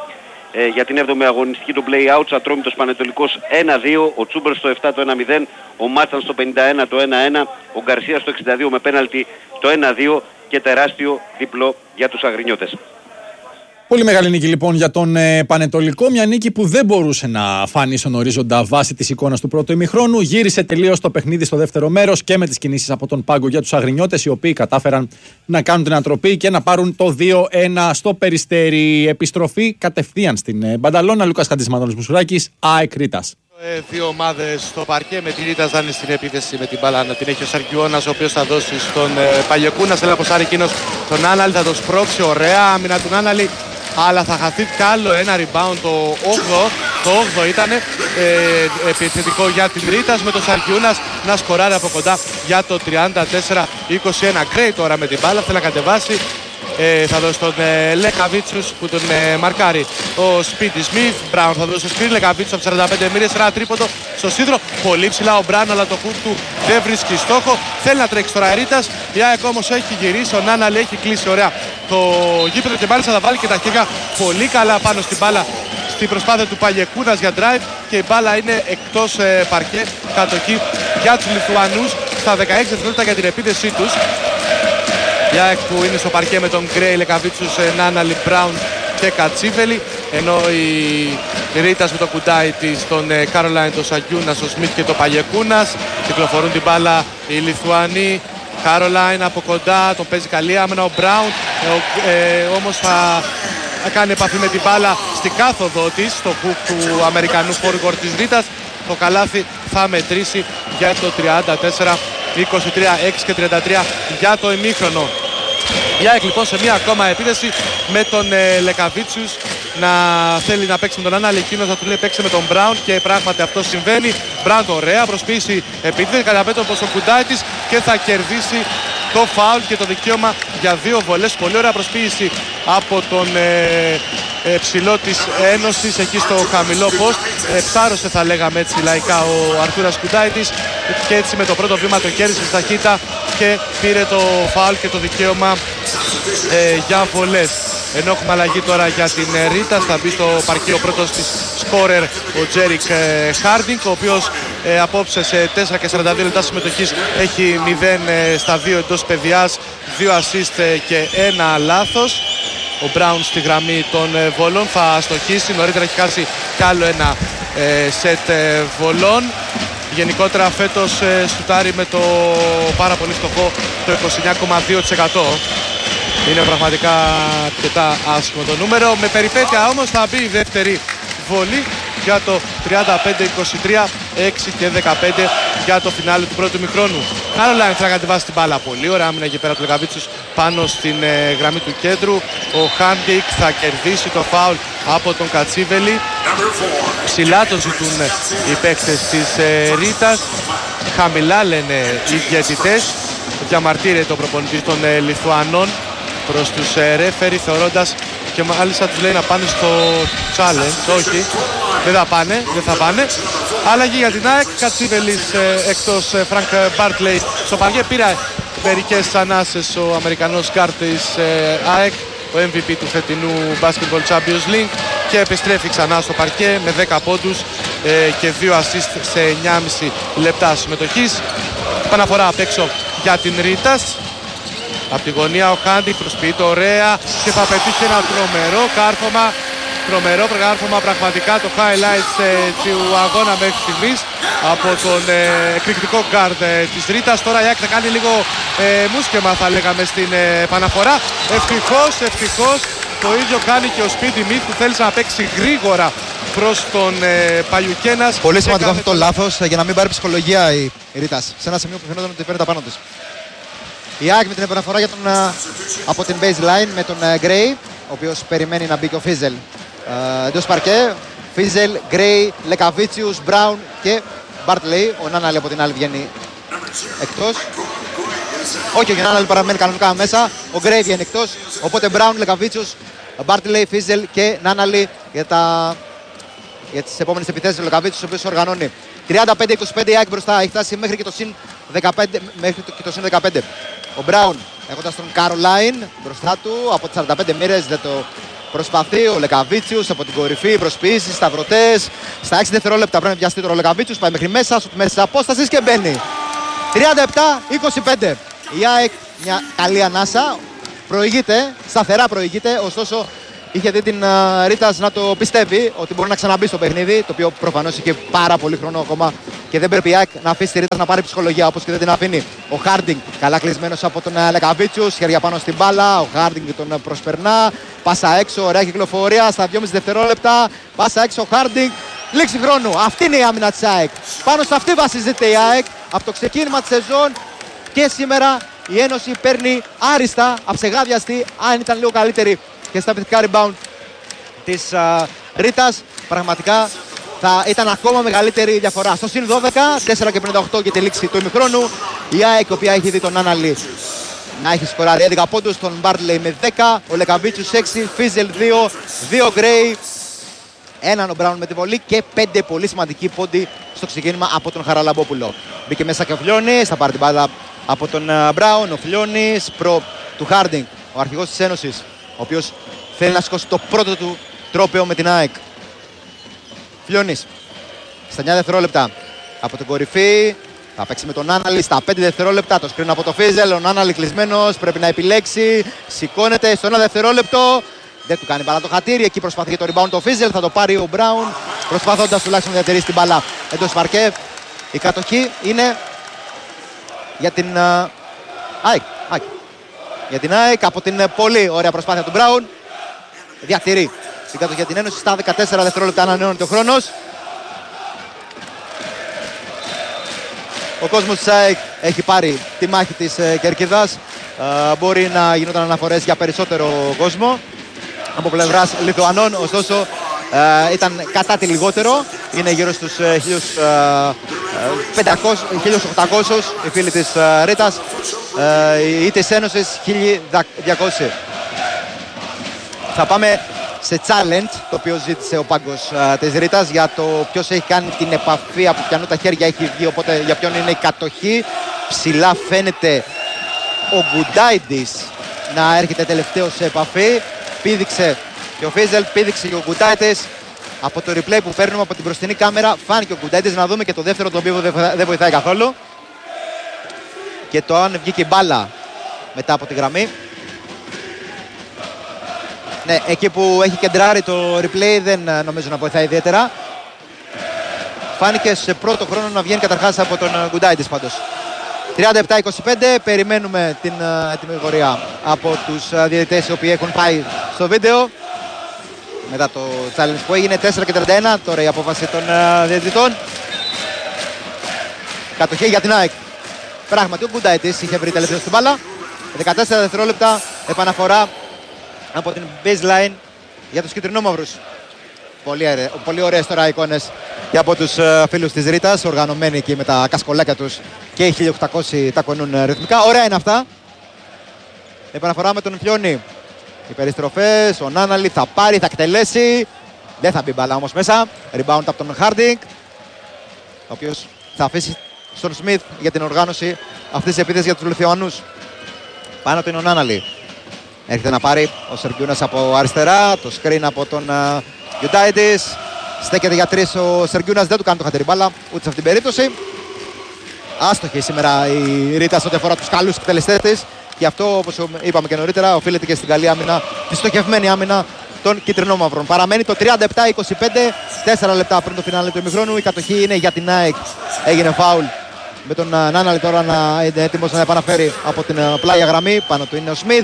για την 7η αγωνιστική του play-out. Ατρόμητος Πανετολικός 1-2, ο Τσούμπερ στο 7 το 1-0, ο Μάτσαν στο 51 το 1-1, ο Γκαρσία στο 62 με πέναλτι το 1-2 και τεράστιο διπλό για τους Αγρινιώτες. Πολύ μεγάλη νίκη λοιπόν για τον Πανετολικό. Μια νίκη που δεν μπορούσε να φανεί στον ορίζοντα βάσει της εικόνας του πρώτου ημιχρόνου. Γύρισε τελείως το παιχνίδι στο δεύτερο μέρος και με τις κινήσεις από τον πάγκο για τους Αγρινιώτες, οι οποίοι κατάφεραν να κάνουν την ανατροπή και να πάρουν το 2-1 στο Περιστέρι. Επιστροφή κατευθείαν στην Μπανταλώνα. Λούκας Χατζημανόλης Μουσουράκης, ΑΕΚ Ρήτας. Δύο ομάδες στο παρκέ, με τη Ρίτα να είναι στην επίθεση με την μπάλα να την έχει ο Σαρκιώνας, ο οποίος θα δώσει στον Παγιοκούνα. Θέλει να ποσάρει εκείνος τον Άναλη, θα το σπρώξει. Ωραία άμυνα του Άναλη, αλλά θα χαθεί κι άλλο ένα rebound το 8ο. Το 8ο ήταν επιθετικό για την Ρίτας, με τον Σαρκιούνας να σκοράρει από κοντά για το 34-21. Κρέι τώρα με την μπάλα, θέλει να κατεβάσει. Θα δώσει τον Λεκαβίτσους που τον μαρκάρει ο Σπίτι Σμιθ. Μπράουν θα δώσει το σκριν. Λεκαβίτσους από 45 μοίρες, ένα τρίποντο στο σίδρο. Πολύ ψηλά ο Μπράουν, αλλά το χουτ του δεν βρίσκει στόχο. Θέλει να τρέξει τώρα Ρίτας. Η ΑΕΚ όμως έχει γυρίσει. Ο Νάναλη έχει κλείσει ωραία το γήπεδο και μάλιστα θα βάλει και τα χέρια πολύ καλά πάνω στην μπάλα στην προσπάθεια του Παγιεκούνας για drive, και η μπάλα είναι εκτός παρκέ. Κατοχή για τους Λιθουανούς στα 16 δευτερόλεπτα για την επίθεσή τους. Η ΑΕΚ που είναι στο παρκέ με τον Γκρέι, Λεκαβίτσους, Νάναλι, Μπράουν και Κατσίβελη, ενώ η Ρίτας με το κουντάι της, τον Κάρολάιν, τον Σαγιούνας, τον Σμιθ και τον Παγιεκούνας. Κυκλοφορούν την μπάλα οι Λιθουανοί. Κάρολάιν από κοντά, τον παίζει καλή άμυνα ο Μπράουν, όμως θα κάνει επαφή με την μπάλα στην κάθοδο της, στο χουκ του Αμερικανού forward της Ρίτας. Το καλάθι θα μετρήσει για το 34-23, 6 και 33 για το ημίχρονο. Η ΑΕΚ λοιπόν σε μια ακόμα επίθεση με τον Λεκαβίτσους να θέλει να παίξει με τον Άννα, αλλά εκείνος θα του λέει παίξει με τον Μπράουν, και πράγματι αυτό συμβαίνει. Μπράουν ωραία, προσποίηση επίθεση, καταπέτω από το κουντάι της και θα κερδίσει το φάουλ και το δικαίωμα για δύο βολές. Πολύ ωραία προσποίηση από τον ψηλό της Ένωσης εκεί στο χαμηλό post. Ψάρωσε θα λέγαμε έτσι λαϊκά ο Αρθούρας Κουντάιτης, και έτσι με το πρώτο βήμα το κέρδισε στη ταχύτητα και πήρε το φάουλ και το δικαίωμα για βολές. Ενώ έχουμε αλλαγή τώρα για την Ρίτα, θα μπει στο παρκή ο πρώτος της σκόρερ ο Τζέρικ Χάρντινγκ, ο οποίος απόψε σε 4 και 42 λεπτά συμμετοχής έχει 0 στα 2 εντός παιδιάς, 2 assist και 1 λάθος. Ο Μπράουν στη γραμμή των βολών θα στοχίσει, νωρίτερα έχει χάσει κι άλλο ένα σετ βολών. Γενικότερα φέτος σουτάρει με το πάρα πολύ φτωχό το 29,2%. Είναι πραγματικά αρκετά άσχημο το νούμερο. Με περιπέτεια όμως θα μπει η δεύτερη βολή για το 35-23, 6 και 15 για το φινάλε του πρώτου ημιχρόνου. Κάρολάιν θα κατεβάσει την μπάλα πολύ ωραία άμυνα εκεί πέρα του Λεκαβίτσους πάνω στην γραμμή του κέντρου. Ο Χάντικ θα κερδίσει το φάουλ από τον Κατσίβελη. Ψηλά το ζητούν οι παίκτες της Ρίτας. Χαμηλά λένε οι διαιτητές. Διαμαρτύρεται το προπονητής των Λιθουανών προς τους ρέφερι, θεωρώντας, και μάλιστα τους λέει να πάνε στο challenge. Όχι, δεν θα πάνε. Άλλαγη για την ΑΕΚ, Κατσίβελης εκτός, Φρανκ Μπάρτλεϊ στο παρκέ. Πήρε μερικές ανάσες ο Αμερικανός γκάρντ της ΑΕΚ, ο MVP του φετινού Basketball Champions League, και επιστρέφει ξανά στο παρκέ με 10 πόντους και 2 assist σε 9,5 λεπτά συμμετοχής. Επαναφορά απ' έξω για την Ρίτας. Από τη γωνία ο Χάντι προσποιείται ωραία και θα πετύχει ένα τρομερό κάρφωμα, πραγματικά το highlight του αγώνα μέχρι στιγμής από τον εκρηκτικό guard της Ρίτας. Τώρα η ΑΕΚ θα κάνει λίγο μουσκεμα θα λέγαμε στην επαναφορά. Ευτυχώς το ίδιο κάνει και ο Σπίτι Μιθ, που θέλησε να παίξει γρήγορα προς τον Παλιουκένας. Πολύ σημαντικό αυτό το λάθος για να μην πάρει ψυχολογία η Ρίτας σε ένα σημείο που φαινόταν ότι παίρνει τα πάνω της. Η ΑΕΚ με την επαναφορά για από την baseline με τον Γκρέι, ο οποίος περιμένει να μπει και ο Φίζελ εντός παρκέ. Φίζελ, Γκρέι, Λεκαβίτσιους, Μπράουν και Μπάρτλεϊ. Ο Νάναλι από την άλλη βγαίνει εκτός. Όχι, ο Νάναλι παραμένει κανονικά μέσα. Ο Γκρέι βγαίνει εκτός. Οπότε Μπράουν, Λεκαβίτσιους, Μπάρτλεϊ, Φίζελ και Νάναλι για τις επόμενες επιθέσεις. Ο Λεκαβίτσιους, ο οποίος οργανώνει. 35-25 η ΑΕΚ μπροστά. Έχει φτάσει μέχρι και το συν 15. Ο Μπράουν έχοντας τον Κάρολάιν μπροστά του από τις 45 μοίρες, δεν το Προσπαθεί ο Λεκαβίτσιους από την κορυφή, προσποιήσεις, σταυρωτές. Στα 6 δευτερόλεπτα πρέπει να πιαστεί τώρα ο Λεκαβίτσιους, πάει μέχρι μέσα, σουτ μέσα της απόστασης και μπαίνει. 37-25. Η ΑΕΚ μια καλή ανάσα, προηγείται, σταθερά προηγείται, ωστόσο είχε δει την Ρίτας να το πιστεύει ότι μπορεί να ξαναμπεί στο παιχνίδι, το οποίο προφανώς είχε πάρα πολύ χρόνο ακόμα και δεν πρέπει η ΑΕΚ να αφήσει τη Ρίτας να πάρει ψυχολογία όπως και δεν την αφήνει. Ο Χάρντινγκ καλά κλεισμένος από τον Λεκαβίτσιους, χέρια πάνω στην μπάλα, ο Χάρντινγκ τον προσπερνά, πάσα έξω, ωραία κυκλοφορία στα 2,5 δευτερόλεπτα, πάσα έξω ο Χάρντινγκ, λήξη χρόνου. Αυτή είναι η άμυνα της ΑΕΚ. Πάνω σε αυτή βασίζεται η ΑΕΚ από το ξεκίνημα της σεζόν και σήμερα η Ένωση παίρνει άριστα, αψεγάδιαστη, αν ήταν λίγο καλύτερη και στα επιθετικά rebound της Ρίτας, πραγματικά θα ήταν ακόμα μεγαλύτερη η διαφορά. Στο συν 12, 4:58 και τη λήξη του ημιχρόνου. Η ΑΕΚ, η οποία έχει δει τον Άναλη να έχει σκοράρει 11 πόντους, τον Μπάρτλεϊ με 10, ο Λεκαβίτσιους 6, Φίζελ 2, 2 Γκρέι, έναν ο Μπράουν με τη βολή και 5 πολύ σημαντικοί πόντοι στο ξεκίνημα από τον Χαραλαμπόπουλο. Μπήκε μέσα και ο Φλιώνης, θα πάρει την μπάλα από τον Μπράουν, ο Φλιώνης προ του Χάρντινγκ, ο αρχηγός της Ένωσης, ο οποίος θέλει να σηκώσει το πρώτο του τρόπαιο με την ΑΕΚ. Φλιώνης, στα 9 δευτερόλεπτα από την κορυφή, θα παίξει με τον Άναλη στα 5 δευτερόλεπτα, το σκριν από το Φίζελ, ο Άναλη κλεισμένος, πρέπει να επιλέξει, σηκώνεται στο 1 δευτερόλεπτο, δεν του κάνει μπάλα το χατήρι, εκεί προσπαθεί και το rebound το Φίζελ, θα το πάρει ο Μπράουν, προσπαθώντας τουλάχιστον να διατηρήσει την μπάλα εντός παρκέ. Η κατοχή είναι για την ΑΕΚ. Για την ΑΕΚ από την πολύ ωραία προσπάθεια του Μπράουν. Διατηρεί την κατοχή για την Ένωση στα 14 δευτερόλεπτα, ανανεώνεται ο χρόνος. Ο κόσμος της ΑΕΚ έχει πάρει τη μάχη της Κερκίδας. Μπορεί να γινόταν αναφορές για περισσότερο κόσμο από πλευράς Λιθουανών, ωστόσο ήταν κατά τη λιγότερο. Είναι γύρω στους 1.800 οι φίλοι της Ρίτας ή της Ένωσης 1.200. Θα πάμε σε challenge, το οποίο ζήτησε ο πάγκος της Ρίτας για το ποιος έχει κάνει την επαφή, από ποιανού τα χέρια έχει βγει, οπότε για ποιον είναι η κατοχή. Ψηλά φαίνεται ο Γκουντάιντης να έρχεται τελευταίο σε επαφή. Πήδηξε και ο Φίζελ, πήδηξε και ο Γκουντάιντης. Από το replay που παίρνουμε από την μπροστινή κάμερα φάνηκε ο Γκουντάιντης, να δούμε και το δεύτερο, το οποίο δεν βοηθάει καθόλου. Και το αν βγήκε η μπάλα μετά από τη γραμμή. Ναι, εκεί που έχει κεντράρει το replay δεν νομίζω να βοηθάει ιδιαίτερα. Φάνηκε σε πρώτο χρόνο να βγαίνει καταρχάς από τον Γκουντάιντης πάντως. 37-25, περιμένουμε την τιμωρία από τους διαιτητές οι οποίοι έχουν πάει στο βίντεο. Μετά το challenge που έγινε, 4:31, τώρα η απόφαση των διαιτητών. Κατοχή για την ΑΕΚ. Πράγματι ο Γκουντάιντης είχε βρει τελευταίο στην μπάλα. 14 δευτερόλεπτα, επαναφορά από την baseline για τους κυτρινόμαυρους. Πολύ ωραίες τώρα εικόνες και από τους φίλους της Ρίτας, οργανωμένοι εκεί με τα κασκολάκια τους και οι 1.800 τα κονούν ρυθμικά. Ωραία είναι αυτά. Επαναφορά με τον Φλιώνη. Οι περιστροφές, ο Νάναλη θα πάρει, θα εκτελέσει. Δεν θα μπει μπάλα όμως μέσα. Rebound από τον Χάρντινγκ, ο οποίος θα αφήσει στον Σμιθ για την οργάνωση αυτής της επίθεσης για τους Λιθουανούς. Πάνω του είναι ο Νάναλη. Έρχεται να πάρει ο Σεργιούνας από αριστερά, το screen από τον Γκουντάιντης. Στέκεται για 3 ο Σεργιούνας, δεν του κάνει το χατήρι μπάλα ούτε σε αυτήν την περίπτωση. Άστοχη σήμερα η Ρίτα σε ό,τι αφορά τους καλούς εκτελεστές της. Και αυτό, όπως είπαμε και νωρίτερα, οφείλεται και στην καλή άμυνα, τη στοχευμένη άμυνα των κυτρινόμαυρων. Παραμένει το 37-25, 4 λεπτά πριν το φινάλε του ημιχρόνου. Η κατοχή είναι για την ΑΕΚ. Έγινε φάουλ με τον Νάναλη τώρα να είναι έτοιμος να επαναφέρει από την πλάγια γραμμή. Πάνω του είναι ο Σμιθ.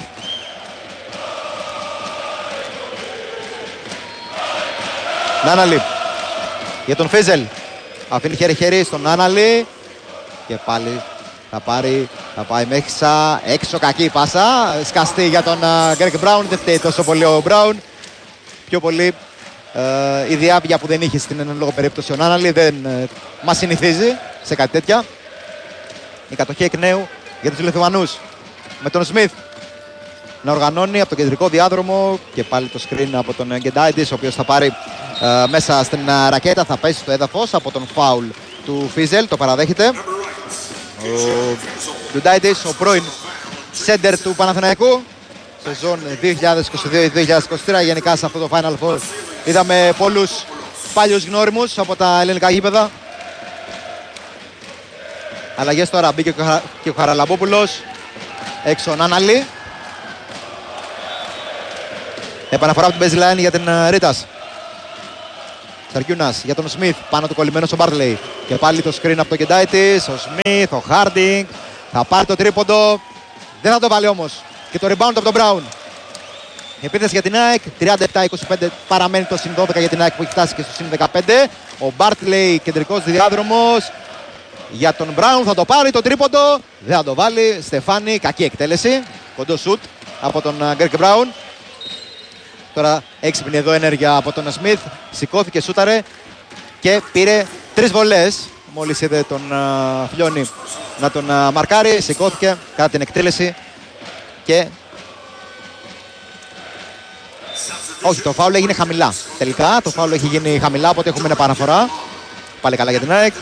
Νάναλη για τον Φίζελ. Αφήνει χέρι-χέρι στον Νάναλη. Και πάλι θα πάρει, θα πάει μέσα, έξω, κακή πάσα. Σκαστή για τον Γκρέγκ Μπράουν. Δεν φταίει τόσο πολύ ο Μπράουν. Πιο πολύ η διάβια που δεν είχε στην εν λόγω περίπτωση ο Νάναλη. Δεν μας συνηθίζει σε κάτι τέτοια. Η κατοχή εκ νέου για τους Λιθουανούς. Με τον Σμιθ να οργανώνει από τον κεντρικό διάδρομο. Και πάλι το screen από τον Γκουντάιντης, ο οποίος θα πάρει μέσα στην ρακέτα. Θα πέσει στο έδαφος από τον φάουλ του Φίζελ. Το παραδέχεται. Ο Γκουντάιντης, ο πρώην σέντερ του Παναθηναϊκού, σεζόν 2022-2023. Γενικά σε αυτό το Final Four είδαμε πολλούς παλιούς γνώριμους από τα ελληνικά γήπεδα. Αλλαγές τώρα, μπήκε και ο Χαραλαμπόπουλος. Έξω ο Νάναλη. Επαναφορά από την baseline για την Ρίτας. Σαρκιούνας για τον Σμιθ. Πάνω του κολλημένος ο Μπάρτλεϊ. Και πάλι το screen από το Κεντάιτης. Ο Σμιθ, ο Χάρντινγκ. Θα πάρει το τρίποντο. Δεν θα το βάλει όμως. Και το rebound από τον Μπράουν. Η επίθεση για την ΑΕΚ. 37-25 παραμένει το συν 12 για την ΑΕΚ που έχει φτάσει και στο συν 15. Ο Μπάρτλεϊ, κεντρικός διάδρομος. Για τον Μπράουν θα το πάρει το τρίποντο. Δεν θα το βάλει. Στεφάνι, κακή εκτέλεση. Κοντό σουτ από τον Γκρέγκ Μπράουν. Τώρα έξυπνη εδώ ενέργεια από τον Σμιθ. Σηκώθηκε, σούταρε και πήρε 3 βολές. Μόλις είδε τον Φλιώνη να τον μαρκάρει. Σηκώθηκε κατά την εκτέλεση και... Όχι, το φάουλ έγινε χαμηλά. Τελικά το φάουλ έχει γίνει χαμηλά, οπότε έχουμε μια επαναφορά. Πάλι καλά για την ΑΕΚ.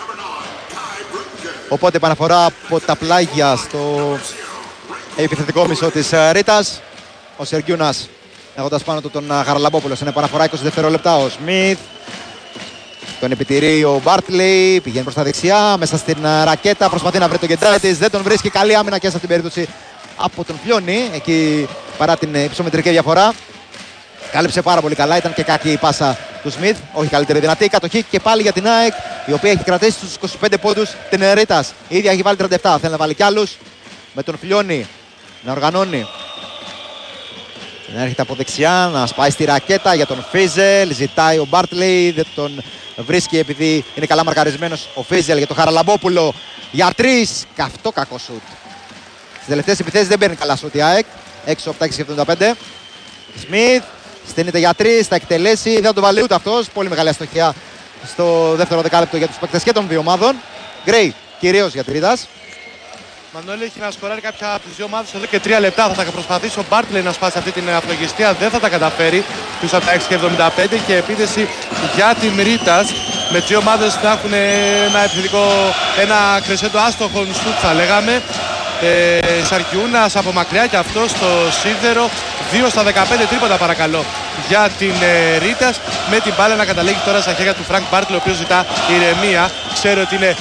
Οπότε επαναφορά από τα πλάγια στο επιθετικό μισό της Ρίτας. Ο Σεργιούνας έχοντας πάνω του τον Χαραλαμπόπουλο. Σε επαναφορά 20 δευτερόλεπτα ο Σμιθ. Τον επιτηρεί ο Μπάρτλεϊ. Πηγαίνει προς τα δεξιά. Μέσα στην ρακέτα. Προσπαθεί να βρει τον Κεντράτης. Δεν τον βρίσκει. Καλή άμυνα και σε αυτήν την περίπτωση από τον Φλιώνη. Εκεί παρά την υψομετρική διαφορά. Κάλυψε πάρα πολύ καλά. Ήταν και κακή η πάσα του Σμιθ. Όχι καλύτερη δυνατή. Κατοχή και πάλι για την ΑΕΚ. Η οποία έχει κρατήσει στους 25 πόντους την Ρίτας. Η ίδια έχει βάλει 37. Θέλει να βάλει κι άλλους. Με τον Φλιώνη να οργανώνει. Να έρχεται από δεξιά, να σπάει στη ρακέτα για τον Φίζελ. Ζητάει ο Μπάρτλεϊ, δεν τον βρίσκει επειδή είναι καλά μαρκαρισμένος ο Φίζελ για τον Χαραλαμπόπουλο. Για 3, καυτό κακό σουτ. Στις τελευταίες επιθέσεις δεν παίρνει καλά σουτ η ΑΕΚ. Έξω από τα 6,75. Σμιθ, στείνεται για 3, θα εκτελέσει. Δεν θα το βάλει ούτε αυτός. Πολύ μεγάλη αστοχία στο δεύτερο δεκάλεπτο για τους παίκτες και των δύο ομάδων. Γκρέι, κυρίως για τη Ρίτας. Μανώλη έχει να σκοράρει κάποια από τις δύο ομάδες εδώ και 3 λεπτά. Θα τα προσπαθήσει ο Μπάρτλεϊ να σπάσει αυτή την αφλογιστία. Δεν θα τα καταφέρει πίσω από τα 6,75 και επίθεση για την Ρίτας. Με τις δύο ομάδες να έχουν ένα επιθετικό, ένα κρεσέντο άστοχο σουτ θα λέγαμε. Σαρκιούνας από μακριά και αυτό στο σίδερο. 2 στα 15 τρίποτα παρακαλώ για την Ρίτας. Με την μπάλα να καταλήγει τώρα στα χέρια του Φρανκ Μπάρτλεϊ, ο οποίος ζητά ηρεμία. Ξέρει ότι είναι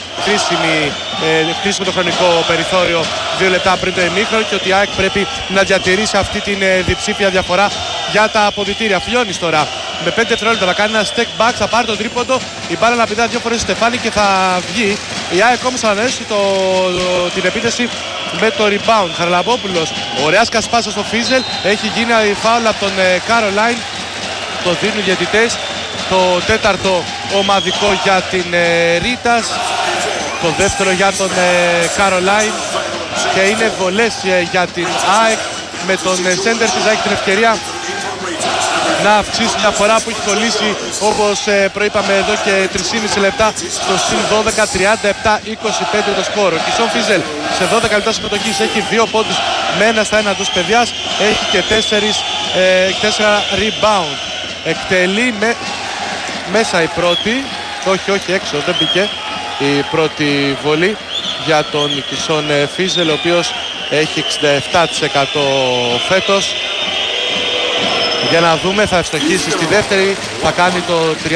χρήσιμο το χρονικό περιθώριο 2 λεπτά πριν το ημίχρονο και ότι η ΑΕΚ πρέπει να διατηρήσει αυτή την διψήφια διαφορά για τα αποδυτήρια. Φλιώνης τώρα με 5 δευτερόλεπτα θα κάνει ένα step back, θα πάρει τον τρίποντο. Η μπάλα να πηδά 2 φορές στη Στεφάνη και θα βγει. Η ΑΕΚ όμως θα ανανεώσει την επίθεση με το rebound. Χαραλαμπόπουλος, ωραία σκασπάσα στο Φίζελ. Έχει γίνει φάουλ από τον Καρολάιν. Το δίνουν οι διαιτητές. Το τέταρτο ομαδικό για την Ρίτας. Το δεύτερο για τον Καρολάιν. Και είναι βολές για την ΑΕΚ. Με τον Σέντερ της έχει την ευκαιρία να αυξήσει μια φορά που έχει κολλήσει, όπως προείπαμε εδώ και 3,5 λεπτά, στο συν 12, 37-25 το σκόρο. Και Σον Φίζελ σε 12 λεπτά συμμετοχής έχει 2 πόντους με 1 στα 1 εντός παιδιάς, έχει και 4 rebound. Εκτελεί μέσα η πρώτη, όχι έξω, δεν μπήκε η πρώτη βολή για τον Κισόν Φίζελ, ο οποίος έχει 67% φέτος. Για να δούμε, θα ευστοχίσει στη δεύτερη, θα κάνει το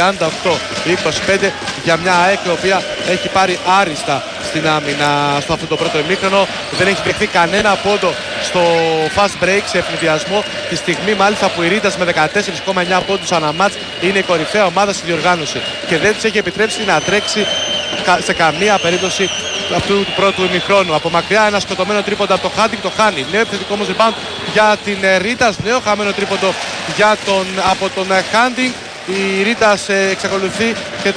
38-25 για μια ΑΕΚ η οποία έχει πάρει άριστα στην άμυνα στο αυτό το πρώτο ημίχρονο. Δεν έχει δεχθεί κανένα πόντο στο fast break σε ευνηδιασμό. Τη στιγμή μάλιστα που η Ρίτας με 14,9 πόντους ανά μάτς είναι η κορυφαία ομάδα στη διοργάνωση και δεν της έχει επιτρέψει να τρέξει σε καμία περίπτωση αυτού του πρώτου ημιχρόνου. Από μακριά ένα σκοτωμένο τρίποντο από το Χάντινγκ, το χάνει. Νέο επιθετικό όμως rebound για την Ρίτας. Νέο χαμένο τρίποντο από τον Χάντινγκ. Η Ρίτας εξακολουθεί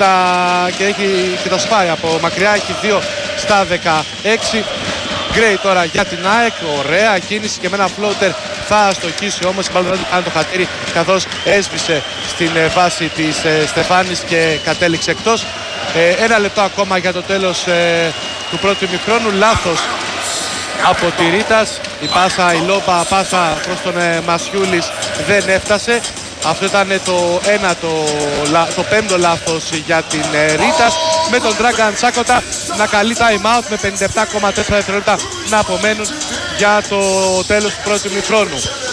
και τα σπάει από μακριά. Έχει 2 στα 16. Γκρέι τώρα για την ΑΕΚ. Ωραία κίνηση και με ένα φλότερ θα αστοχίσει, όμως η μπάλα δεν κάνει το χατήρι καθώς έσβησε στην βάση της Στεφάνης και κατέληξε εκτός. 1 λεπτό ακόμα για το τέλος του πρώτου ημιχρόνου. Λάθος από τη Ρίτας. Η πάσα προς τον Μασιούλης δεν έφτασε. Αυτό ήταν το πέμπτο λάθος για την Ρίτας. Με τον Dragan Τσάκοτα να καλεί time out με 57,4 δευτερόλεπτα να απομένουν για το τέλος του πρώτου ημιχρόνου.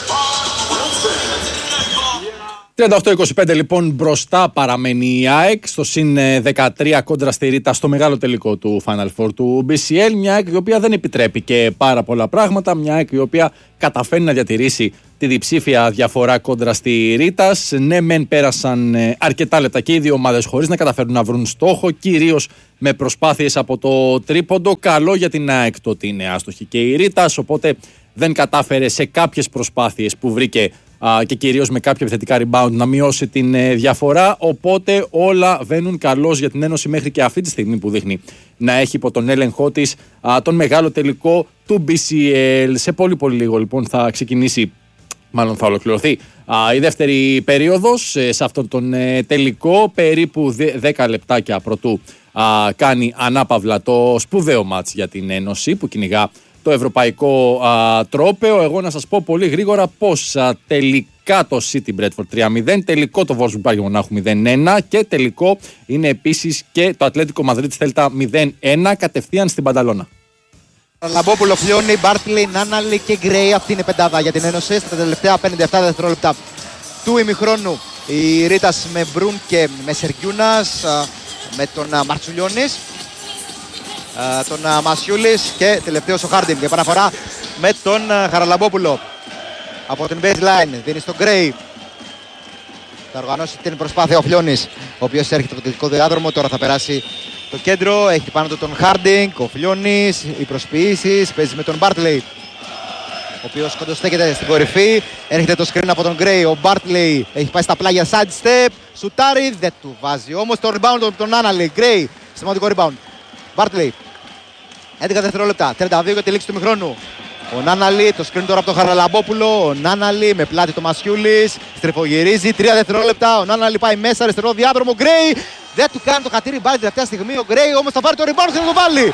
38-25 λοιπόν μπροστά παραμένει η ΑΕΚ στο συν 13 κόντρα στη Ρίτα στο μεγάλο τελικό του Final Four του BCL. Μια ΑΕΚ η οποία δεν επιτρέπει και πάρα πολλά πράγματα. Μια ΑΕΚ η οποία καταφέρει να διατηρήσει τη διψήφια διαφορά κόντρα στη Ρίτα. Ναι, μεν πέρασαν αρκετά λεπτά και οι δύο ομάδες χωρίς να καταφέρουν να βρουν στόχο, κυρίως με προσπάθειες από το τρίποντο. Καλό για την ΑΕΚ το ότι είναι άστοχη και η Ρίτα, οπότε δεν κατάφερε σε κάποιες προσπάθειες που βρήκε και κυρίως με κάποια επιθετικά rebound να μειώσει την διαφορά, οπότε όλα βαίνουν καλώς για την Ένωση μέχρι και αυτή τη στιγμή που δείχνει να έχει υπό τον έλεγχό της τον μεγάλο τελικό του BCL. Σε πολύ λίγο λοιπόν θα ξεκινήσει, μάλλον θα ολοκληρωθεί η δεύτερη περίοδος σε αυτόν τον τελικό, περίπου 10 λεπτάκια πρωτού κάνει ανάπαυλα το σπουδαίο μάτς για την Ένωση που κυνηγά το ευρωπαϊκό τρόπαιο. Εγώ να σας πω πολύ γρήγορα πως τελικά το City Bradford 3-0, τελικό το Wolfsburg Bayern Μονάχου 0-1 και τελικό είναι επίσης και το Ατλέτικο Μαδρίτης Θέλτα 0-1 κατευθείαν στην Πανταλώνα. Λαμπόπουλο, Φλιώνη, Μπάρτλι, Νάναλι και Γκρέι. Αυτή είναι η πεντάδα για την Ένωση στα τελευταία 57 δευτερόλεπτα του ημιχρόνου. Η Ρίτας με Μπρούμ και με Σεργιούνας, με τον Μαρτσουλιώνης, τον Μασιούλης και τελευταίος ο Χάρντιν. Και επαναφορά με τον Χαραλαμπόπουλο από την baseline. Δίνει στον Γκρέι. Θα οργανώσει την προσπάθεια ο Φλιώνης, ο οποίος έρχεται από το δυτικό διάδρομο. Τώρα θα περάσει το κέντρο. Έχει πάνω του τον Χάρντινγκ. Ο Φλιώνης. Οι προσποιήσεις. Παίζει με τον Μπάρτλεϊ, ο οποίος κοντοστέκεται στην κορυφή. Έρχεται το screen από τον Γκρέι. Ο Μπάρτλεϊ έχει πάει στα πλάγια side step. Σουτάρι. Δεν του βάζει όμως το rebound από τον Άναλι. Γκρέι. Σημαντικό rebound. Μπάρτλεϊ. 11 δευτερόλεπτα. 32 για τη λήξη του μηχρόνου. Ο Νάναλι, το screen τώρα από τον Χαραλαμπόπουλο. Ο Νάναλι με πλάτη το Μασιούλης. Στρεφογυρίζει. 3 δευτερόλεπτα. Ο Νάναλι πάει μέσα. Αριστερό διάδρομο. Γκρέι. Δεν του κάνει το χατήρι μπάλι τελευταία στιγμή. Ο Γκρέι όμως θα πάρει το rebound και θα το βάλει.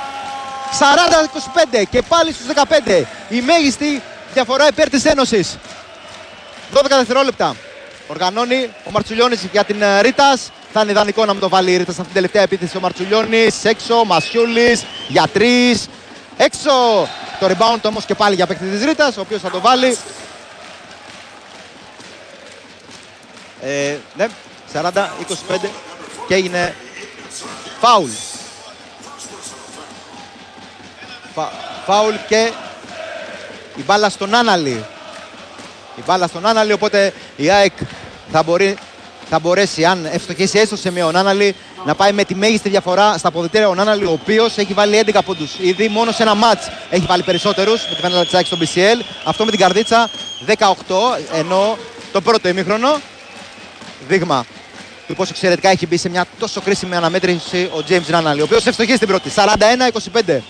40-25 και πάλι στους 15. Η μέγιστη διαφορά υπέρ της Ένωσης. 12 δευτερόλεπτα. Οργανώνει ο Μαρτσουλιώνης για την Ρίτας. Θα είναι ιδανικό να μην το βάλει η Ρίτας σε αυτήν την τελευταία επίθεση. Ο Μαρτσουλιώνης έξω. Μασιούλης για 3. Έξω. Το rebound όμως και πάλι για παίκτη της Ρίτας, ο οποίος θα το βάλει. Ναι, 40-25 και έγινε φάουλ. Φάουλ και η μπάλα στον Άναλι. Η μπάλα στον Άναλι, οπότε η ΑΕΚ θα μπορέσει, αν ευστοχίσει έστω σε μία ο Νάναλι, να πάει με τη μέγιστη διαφορά στα αποδυτήρια. Ο Νάναλι, ο οποίος έχει βάλει 11 πόντους. Ήδη μόνο σε ένα μάτς έχει βάλει περισσότερους με τη φανέλα της ΑΕΚ στο BCL. Αυτό με την καρδίτσα 18, ενώ το πρώτο ημίχρονο δείγμα του πόσο εξαιρετικά έχει μπει σε μια τόσο κρίσιμη αναμέτρηση ο James Νάναλι, ο οποίος ευστοχεί στην πρώτη. 41-25.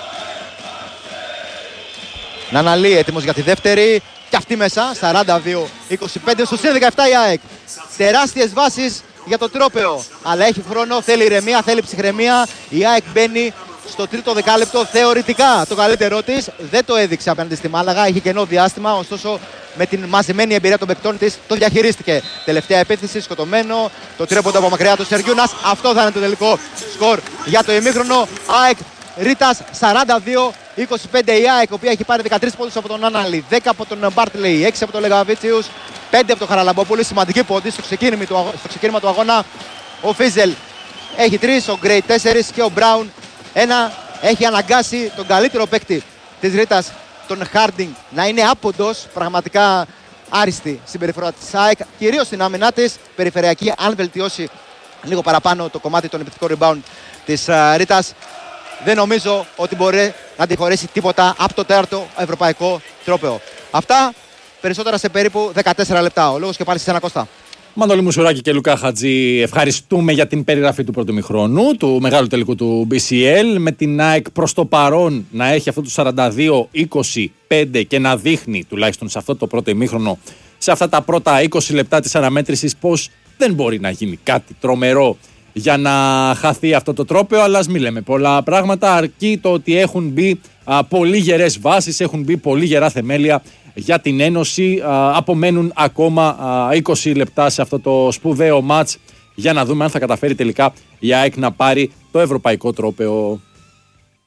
Νάναλι έτοιμος για τη δεύτερη. Και αυτή μέσα, 42-25, στο συν 17 η ΑΕΚ. Τεράστιες βάσεις για το τρόπαιο. Αλλά έχει χρόνο, θέλει ηρεμία, θέλει ψυχραιμία. Η ΑΕΚ μπαίνει στο τρίτο δεκάλεπτο θεωρητικά. Το καλύτερό της δεν το έδειξε απέναντι στη Μάλαγα. Είχε κενό διάστημα, ωστόσο με την μαζεμένη εμπειρία των παικτών της το διαχειρίστηκε. Τελευταία επίθεση, σκοτωμένο. Το τρίποντο από μακριά του Σεργιούνας. Αυτό θα είναι το τελικό σκορ για το ημίχρονο. ΑΕΚ Ρίτας 42-25 η ΑΕΚ, η οποία έχει πάρει 13 πόντους από τον Άναλι, 10 από τον Μπάρτλεϊ, 6 από τον Λεγαβίτσιους, 5 από τον Χαραλαμπόπουλο. Σημαντική πόντη στο ξεκίνημα του αγώνα. Ο Φίζελ έχει 3, ο Γκρέι 4 και ο Μπράουν 1. Έχει αναγκάσει τον καλύτερο παίκτη της Ρίτας, τον Χάρντινγκ, να είναι άποντος. Πραγματικά άριστη συμπεριφορά της ΑΕΚ, κυρίως στην άμυνά της. Περιφερειακή, αν βελτιώσει λίγο παραπάνω το κομμάτι των επιθετικών rebound της Ρίτας, δεν νομίζω ότι μπορεί να αντιχωρήσει τίποτα από το τέταρτο ευρωπαϊκό τρόπαιο. Αυτά περισσότερα σε περίπου 14 λεπτά. Ο λόγος και πάλι σε ένα Κώστα. Μανώλη Μουσουράκη και Λουκά Χατζή, ευχαριστούμε για την περιγραφή του πρώτου ημιχρόνου, του μεγάλου τελικού του BCL. Με την ΑΕΚ προς το παρόν να έχει αυτό το 42-25 και να δείχνει, τουλάχιστον σε αυτό το πρώτο ημίχρονο, σε αυτά τα πρώτα 20 λεπτά της αναμέτρησης, πως δεν μπορεί να γίνει κάτι τρομερό για να χαθεί αυτό το τρόπαιο, αλλά ας μην λέμε πολλά πράγματα, αρκεί το ότι έχουν μπει πολύ γερές βάσεις, έχουν μπει πολύ γερά θεμέλια για την Ένωση. Απομένουν ακόμα 20 λεπτά σε αυτό το σπουδαίο μάτς για να δούμε αν θα καταφέρει τελικά η ΑΕΚ να πάρει το ευρωπαϊκό τρόπαιο.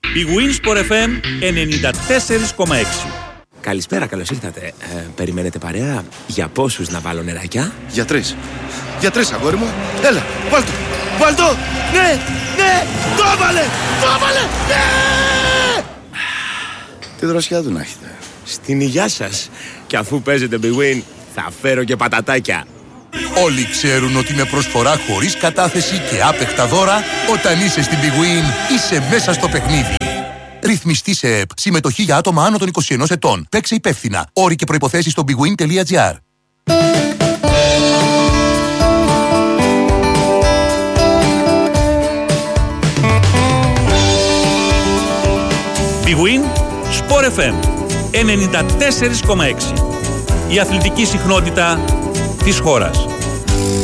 Η Winsport FM 94,6. Καλησπέρα, καλώς ήρθατε. Περιμένετε παρέα? Για πόσους να βάλω νεράκια? Για 3. Για 3, αγόρι μου. Έλα, βάλ' το. Βάλ' το. Ναι, ναι. Το έβαλε. Το έβαλε. Ναι. Τι δροσιά του να έχετε. Στην υγειά σας. Και αφού παίζετε Big Win, θα φέρω και πατατάκια. Όλοι ξέρουν ότι με προσφορά χωρίς κατάθεση και άπεχτα δώρα, όταν είσαι στην Big Win, είσαι μέσα στο παιχνίδι. Ρυθμιστή σε ΕΠ. Συμμετοχή για άτομα άνω των 21 ετών. Παίξε υπεύθυνα. Όροι και προϋποθέσεις στο bigwin.gr. Big Win, Sport FM 94,6. Η αθλητική συχνότητα της χώρας.